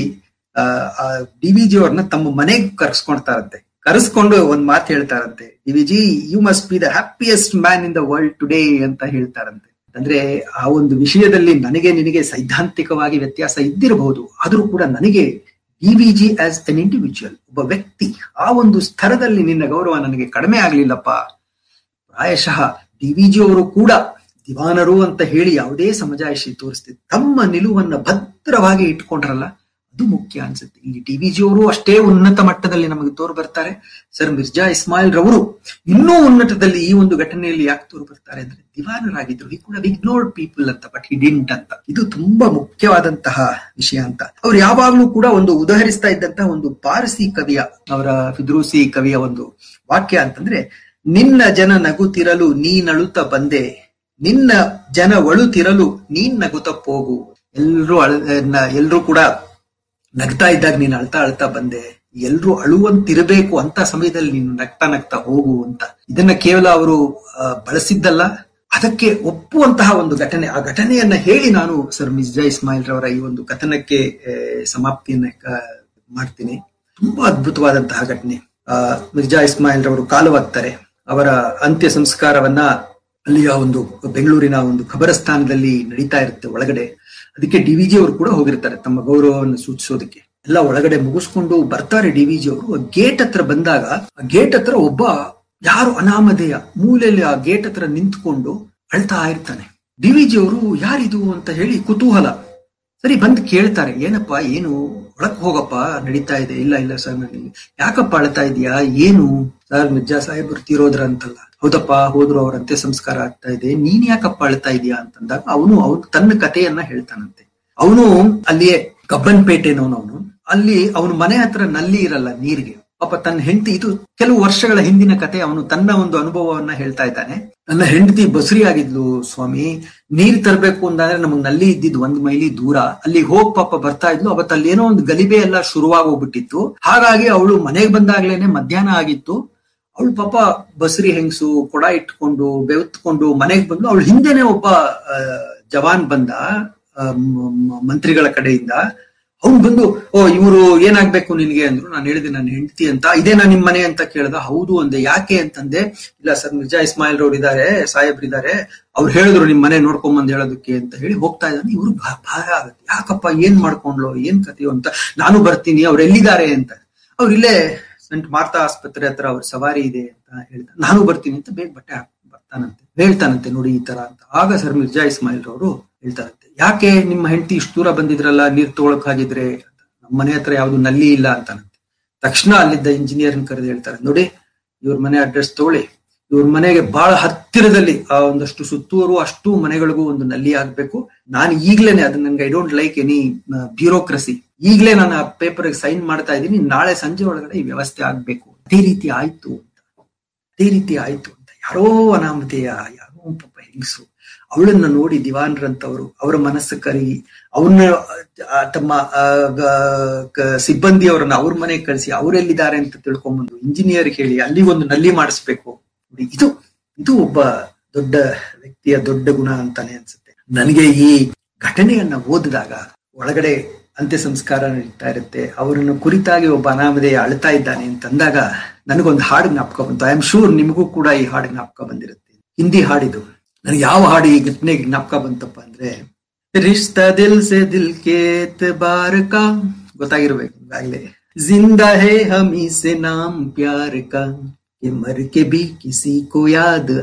[SPEAKER 1] ಆ ಡಿ ವಿ ಜಿ ಅವ್ರನ್ನ ತಮ್ಮ ಮನೆಗೆ ಕರ್ಸ್ಕೊಳ್ತಾರಂತೆ. ಕರೆಸ್ಕೊಂಡು ಒಂದ್ ಮಾತು ಹೇಳ್ತಾರಂತೆ, D V G U must be the happiest man in the world today ಅಂತ ಹೇಳ್ತಾರಂತೆ. ಅಂದ್ರೆ ಆ ಒಂದು ವಿಷಯದಲ್ಲಿ ನನಗೆ ನಿನಗೆ ಸೈದ್ಧಾಂತಿಕವಾಗಿ ವ್ಯತ್ಯಾಸ ಇದ್ದಿರಬಹುದು, ಆದ್ರೂ ಕೂಡ ನನಗೆ D V G as an individual, ಒಬ್ಬ ವ್ಯಕ್ತಿ, ಆ ಒಂದು ಸ್ತರದಲ್ಲಿ ನಿನ್ನ ಗೌರವ ನನಗೆ ಕಡಿಮೆ ಆಗ್ಲಿಲ್ಲಪ್ಪ. ಪ್ರಾಯಶಃ ಡಿ ವಿ ಜಿ ಅವರು ಕೂಡ ದಿವಾನರು ಅಂತ ಹೇಳಿ ಯಾವುದೇ ಸಮಜಾಯಿಷಿ ತೋರಿಸ್ತಿದ್ರು, ತಮ್ಮ ನಿಲುವನ್ನ ಭದ್ರವಾಗಿ ಇಟ್ಕೊಂಡ್ರಲ್ಲ, ಅದು ಮುಖ್ಯ ಅನ್ಸುತ್ತೆ. ಇಲ್ಲಿ ಡಿ ವಿ ಜಿ ಅವರು ಅಷ್ಟೇ ಉನ್ನತ ಮಟ್ಟದಲ್ಲಿ ನಮಗೆ ತೋರು ಬರ್ತಾರೆ. ಸರ್ ಮಿರ್ಜಾ ಇಸ್ಮಾಯಿಲ್ ರವರು ಇನ್ನೂ ಉನ್ನತದಲ್ಲಿ ಈ ಒಂದು ಘಟನೆಯಲ್ಲಿ ಯಾಕೆ ತೋರು ಬರ್ತಾರೆ ಅಂದ್ರೆ ದಿವಾನರಾಗಿದ್ರು. ಈ ಕೂಡ ಇಗ್ನೋರ್ಡ್ ಪೀಪಲ್ ಅಂತ, ಬಟ್ ಹಿ ಡಿಂಟ್ ಅಂತ. ಇದು ತುಂಬಾ ಮುಖ್ಯವಾದಂತಹ ವಿಷಯ ಅಂತ. ಅವ್ರು ಯಾವಾಗ್ಲೂ ಕೂಡ ಒಂದು ಉದಾಹರಿಸ್ತಾ ಇದ್ದಂತಹ ಒಂದು ಪಾರಸಿ ಕವಿಯ, ಅವರ ಫಿದ್ರೂಸಿ ಕವಿಯ ಒಂದು ವಾಕ್ಯ ಅಂತಂದ್ರೆ, ನಿನ್ನ ಜನ ನಗುತ್ತಿರಲು ನೀನಳುತ್ತ ಬಂದೆ, ನಿನ್ನ ಜನ ಒಳುತ್ತಿರಲು ನೀನ್ ನಗುತ್ತ ಹೋಗು. ಎಲ್ರು ಅಳ ಎಲ್ರು ಕೂಡ ನಗ್ತಾ ಇದ್ದಾಗ ನೀನು ಅಳ್ತಾ ಅಳ್ತಾ ಬಂದೆ, ಎಲ್ರು ಅಳುವಂತಿರಬೇಕು ಅಂತ ಸಮಯದಲ್ಲಿ ನೀನು ನಗ್ತಾ ನಗ್ತಾ ಹೋಗು ಅಂತ. ಇದನ್ನ ಕೇವಲ ಅವರು ಬಳಸಿದ್ದಲ್ಲ, ಅದಕ್ಕೆ ಒಪ್ಪುವಂತಹ ಒಂದು ಘಟನೆ. ಆ ಘಟನೆಯನ್ನ ಹೇಳಿ ನಾನು ಸರ್ ಮಿರ್ಜಾ ಇಸ್ಮಾಯಿಲ್ ರವರ ಈ ಒಂದು ಕಥನಕ್ಕೆ ಸಮಾಪ್ತಿಯನ್ನ ಮಾಡ್ತೀನಿ. ತುಂಬಾ ಅದ್ಭುತವಾದಂತಹ ಘಟನೆ. ಆ ಮಿರ್ಜಾ ಇಸ್ಮಾಯಿಲ್ ರವರು ಕಾಲವಾಗ್ತಾರೆ. ಅವರ ಅಂತ್ಯ ಸಂಸ್ಕಾರವನ್ನ ಅಲ್ಲಿಯ ಒಂದು ಬೆಂಗಳೂರಿನ ಒಂದು ಖಬರಸ್ಥಾನದಲ್ಲಿ ನಡೀತಾ ಇರುತ್ತೆ ಒಳಗಡೆ. ಅದಕ್ಕೆ ಡಿ ವಿ ಜಿ ಅವರು ಕೂಡ ಹೋಗಿರ್ತಾರೆ ತಮ್ಮ ಗೌರವವನ್ನು ಸೂಚಿಸೋದಕ್ಕೆ. ಎಲ್ಲ ಒಳಗಡೆ ಮುಗಿಸ್ಕೊಂಡು ಬರ್ತಾರೆ ಡಿ ವಿ ಜಿ ಅವರು. ಗೇಟ್ ಹತ್ರ ಬಂದಾಗ ಆ ಗೇಟ್ ಹತ್ರ ಒಬ್ಬ ಯಾರು ಅನಾಮಧೇಯ ಮೂಲೆಯಲ್ಲಿ ಆ ಗೇಟ್ ಹತ್ರ ನಿಂತ್ಕೊಂಡು ಅಳ್ತಾ ಇರ್ತಾನೆ. ಡಿ ವಿ ಜಿ ಅವರು ಯಾರಿದು ಅಂತ ಹೇಳಿ ಕುತೂಹಲ. ಸರಿ ಬಂದು ಕೇಳ್ತಾರೆ, ಏನಪ್ಪಾ ಏನು, ಒಳಕ್ ಹೋಗಪ್ಪ, ನಡೀತಾ ಇದೆ. ಇಲ್ಲ ಇಲ್ಲ ಸರ್, ನನಗೆ ಯಾಕಪ್ಪ ಅಳ್ತಾ ಇದೀಯಾ, ಏನು ಸರ್ ಮಿರ್ಜಾ ಸಾಹೇಬರು ತೀರೋದ್ರ ಅಂತಲ್ಲ. ಹೌದಪ್ಪ, ಹೋದ್ರು, ಅವ್ರ ಅಂತ್ಯ ಸಂಸ್ಕಾರ ಆಗ್ತಾ ಇದೆ, ನೀನ್ ಯಾಕಪ್ಪ ಅಳ್ತಾ ಇದೀಯಾ ಅಂತಂದಾಗ ಅವನು ಅವನು ತನ್ನ ಕಥೆಯನ್ನ ಹೇಳ್ತಾನಂತೆ. ಅವನು ಅಲ್ಲಿಯೇ ಕಬ್ಬನ್ಪೇಟೆನವನು. ಅವನು ಅಲ್ಲಿ ಅವನ ಮನೆ ಹತ್ರ ನಲ್ಲಿ ಇರಲ್ಲ ನೀರಿಗೆ. ಪಾಪ ತನ್ನ ಹೆಂಡತಿ, ಇದು ಕೆಲವು ವರ್ಷಗಳ ಹಿಂದಿನ ಕತೆ, ಅವನು ತನ್ನ ಒಂದು ಅನುಭವವನ್ನ ಹೇಳ್ತಾ ಇದ್ದಾನೆ. ನನ್ನ ಹೆಂಡತಿ ಬಸುರಿ ಆಗಿದ್ಲು ಸ್ವಾಮಿ, ನೀರ್ ತರಬೇಕು ಅಂತಂದ್ರೆ ನಮಗ್ ನಲ್ಲಿ ಇದ್ದಿದ್ ಒಂದ್ ಮೈಲಿ ದೂರ, ಅಲ್ಲಿ ಹೋಗ್ ಪಾಪ ಬರ್ತಾ ಇದ್ಲು. ಅವತ್ತು ಅಲ್ಲಿ ಏನೋ ಒಂದು ಗಲಿಬೆ ಎಲ್ಲ ಶುರುವಾಗೋಗ್ಬಿಟ್ಟಿತ್ತು. ಹಾಗಾಗಿ ಅವಳು ಮನೆಗೆ ಬಂದಾಗ್ಲೇನೆ ಮಧ್ಯಾಹ್ನ ಆಗಿತ್ತು. ಅವಳು ಪಾಪ ಬಸರಿ ಹೆಂಗಸು ಕೊಡ ಇಟ್ಕೊಂಡು ಬೆವತ್ಕೊಂಡು ಮನೆಗೆ ಬಂದ್ಲು. ಅವಳು ಹಿಂದೆನೆ ಒಬ್ಬ ಜವಾನ್ ಬಂದ ಮಂತ್ರಿಗಳ ಕಡೆಯಿಂದ. ಅವ್ನು ಬಂದು, ಓ ಇವ್ರು ಏನಾಗ್ಬೇಕು ನಿನ್ಗೆ ಅಂದ್ರು. ನಾನು ಹೇಳಿದೆ ನನ್ನ ಹೆಂಡತಿ ಅಂತ. ಇದೇನಾ ನಿಮ್ ಮನೆ ಅಂತ ಕೇಳ್ದ. ಹೌದು ಅಂದೆ. ಯಾಕೆ ಅಂತಂದೆ. ಇಲ್ಲ ಸರ್ ಮಿರ್ಜಾ ಇಸ್ಮಾಯಿಲ್ ರವ್ರು ಇದಾರೆ, ಸಾಹೇಬ್ರಿದ್ದಾರೆ, ಅವ್ರು ಹೇಳಿದ್ರು ನಿಮ್ ಮನೆ ನೋಡ್ಕೊಂಬಂದ್ ಹೇಳೋದಕ್ಕೆ ಅಂತ ಹೇಳಿ ಹೋಗ್ತಾ ಇದ್ದಾನೆ. ಇವ್ರು ಭಾರ ಆಗುತ್ತೆ, ಯಾಕಪ್ಪ ಏನ್ ಮಾಡ್ಕೊಂಡ್ಲು, ಏನ್ ಕಥೆಯೋ ಅಂತ. ನಾನು ಬರ್ತೀನಿ, ಅವ್ರು ಎಲ್ಲಿದ್ದಾರೆ ಅಂತ. ಅವ್ರು ಇಲ್ಲೇ ಸಂಟ್ ಮಾರ್ತಾ ಆಸ್ಪತ್ರೆ ಹತ್ರ ಅವ್ರ ಸವಾರಿ ಇದೆ ಅಂತ ಹೇಳ್ತಾರೆ. ನಾನು ಬರ್ತೀನಿ ಅಂತ ಬೇಗ ಬಟ್ಟೆ ಹಾಕಿ ಬರ್ತಾನಂತೆ. ಹೇಳ್ತಾನಂತೆ ನೋಡಿ ಈ ತರ ಅಂತ. ಆಗ ಸರ್ ಮಿರ್ಜಾ ಇಸ್ಮಾಯಿಲ್ ರವರು ಹೇಳ್ತಾರಂತೆ, ಯಾಕೆ ನಿಮ್ಮ ಹೆಂಡತಿ ಇಷ್ಟು ದೂರ ಬಂದಿದ್ರಲ್ಲ ನೀರ್ ತಗೊಳಕ್ ಹಾಗಿದ್ರೆ, ನಮ್ಮ ಮನೆ ಹತ್ರ ಯಾವ್ದು ನಲ್ಲಿ ಇಲ್ಲ ಅಂತಾನಂತೆ. ತಕ್ಷಣ ಅಲ್ಲಿದ್ದ ಇಂಜಿನಿಯರ್ನ ಕರೆದು ಹೇಳ್ತಾರೆ, ನೋಡಿ ಇವ್ರ ಮನೆ ಅಡ್ರೆಸ್ ತಗೊಳ್ಳಿ, ಇವ್ರ ಮನೆಗೆ ಬಹಳ ಹತ್ತಿರದಲ್ಲಿ ಆ ಒಂದಷ್ಟು ಸುತ್ತೂರು ಅಷ್ಟು ಮನೆಗಳಿಗೂ ಒಂದು ನಲ್ಲಿ ಆಗ್ಬೇಕು. ನಾನು ಈಗ್ಲೇನೆ, ಅದನ್ನ ನನ್ಗೆ I don't like any bureaucracy, ಈಗ್ಲೇ ನಾನು ಆ ಪೇಪರ್ ಸೈನ್ ಮಾಡ್ತಾ ಇದ್ದೀನಿ, ನಾಳೆ ಸಂಜೆ ಒಳಗಡೆ ಈ ವ್ಯವಸ್ಥೆ ಆಗ್ಬೇಕು. ಅದೇ ರೀತಿ ಆಯ್ತು ಅಂತ ಅದೇ ರೀತಿ ಆಯ್ತು ಅಂತ ಯಾರೋ ಅನಾಮಧೇಯ, ಯಾರೋ ಪಾಪ ಹೆಂಗಸು ಅವಳನ್ನ ನೋಡಿ ದಿವಾನ್ರಂತವರು ಅವರ ಮನಸ್ಸು ಕರಗಿ ಅವ್ರನ್ನ ತಮ್ಮ ಸಿಬ್ಬಂದಿಯವರನ್ನ ಅವ್ರ ಮನೆಗೆ ಕಳಿಸಿ ಅವರೆಲ್ಲಿದ್ದಾರೆ ಅಂತ ತಿಳ್ಕೊಂಬಂದು ಇಂಜಿನಿಯರ್ ಹೇಳಿ ಅಲ್ಲಿ ಒಂದು ನಲ್ಲಿ ಮಾಡಿಸ್ಬೇಕು. ಇದು ಇದು ಒಬ್ಬ ದೊಡ್ಡ ವ್ಯಕ್ತಿಯ ದೊಡ್ಡ ಗುಣ ಅಂತಾನೆ ಅನ್ಸುತ್ತೆ ನನಗೆ. ಈ ಘಟನೆಯನ್ನ ಓದಿದಾಗ ಒಳಗಡೆ ಅಂತ್ಯ ಸಂಸ್ಕಾರ ನಡೀತಾ ಇರುತ್ತೆ, ಅವರನ್ನು ಕುರಿತಾಗಿ ಒಬ್ಬ ಅನಾಮಧೇಯ ಅಳ್ತಾ ಇದ್ದಾನೆ ಅಂತಂದಾಗ ನನಗೊಂದು ಹಾಡು ಜ್ಞಾಪಕ ಬಂತು. ಐ ಆಮ್ ಶೂರ್ ನಿಮಗೂ ಕೂಡ ಈ ಹಾಡು ಜ್ಞಾಪಕ ಬಂದಿರುತ್ತೆ. ಹಿಂದಿ ಹಾಡಿದು. ನನಗೆ ಯಾವ ಹಾಡು ಈ ಘಟನೆಗೆ ಜ್ಞಾಪಕ ಬಂತಪ್ಪ ಅಂದ್ರೆ ರಿಶ್ತಾ ದಿಲ್ ಸೆ ದಿಲ್ ಕೆ ಎತ್ಬಾರ್ ಕಾ, ಗೊತ್ತಾಗಿರ್ಬೇಕು ಈಗಾಗಲೇ. ಜಿಂದಾ ಹೇ ಹಮೀ ಸೆ ನಾಮ್ ಪ್ಯಾರ್ ಕಾ, ಮರ್ ಕೆ ಬಿ ಕಿಸಿ ಕೋ ಯಾದ್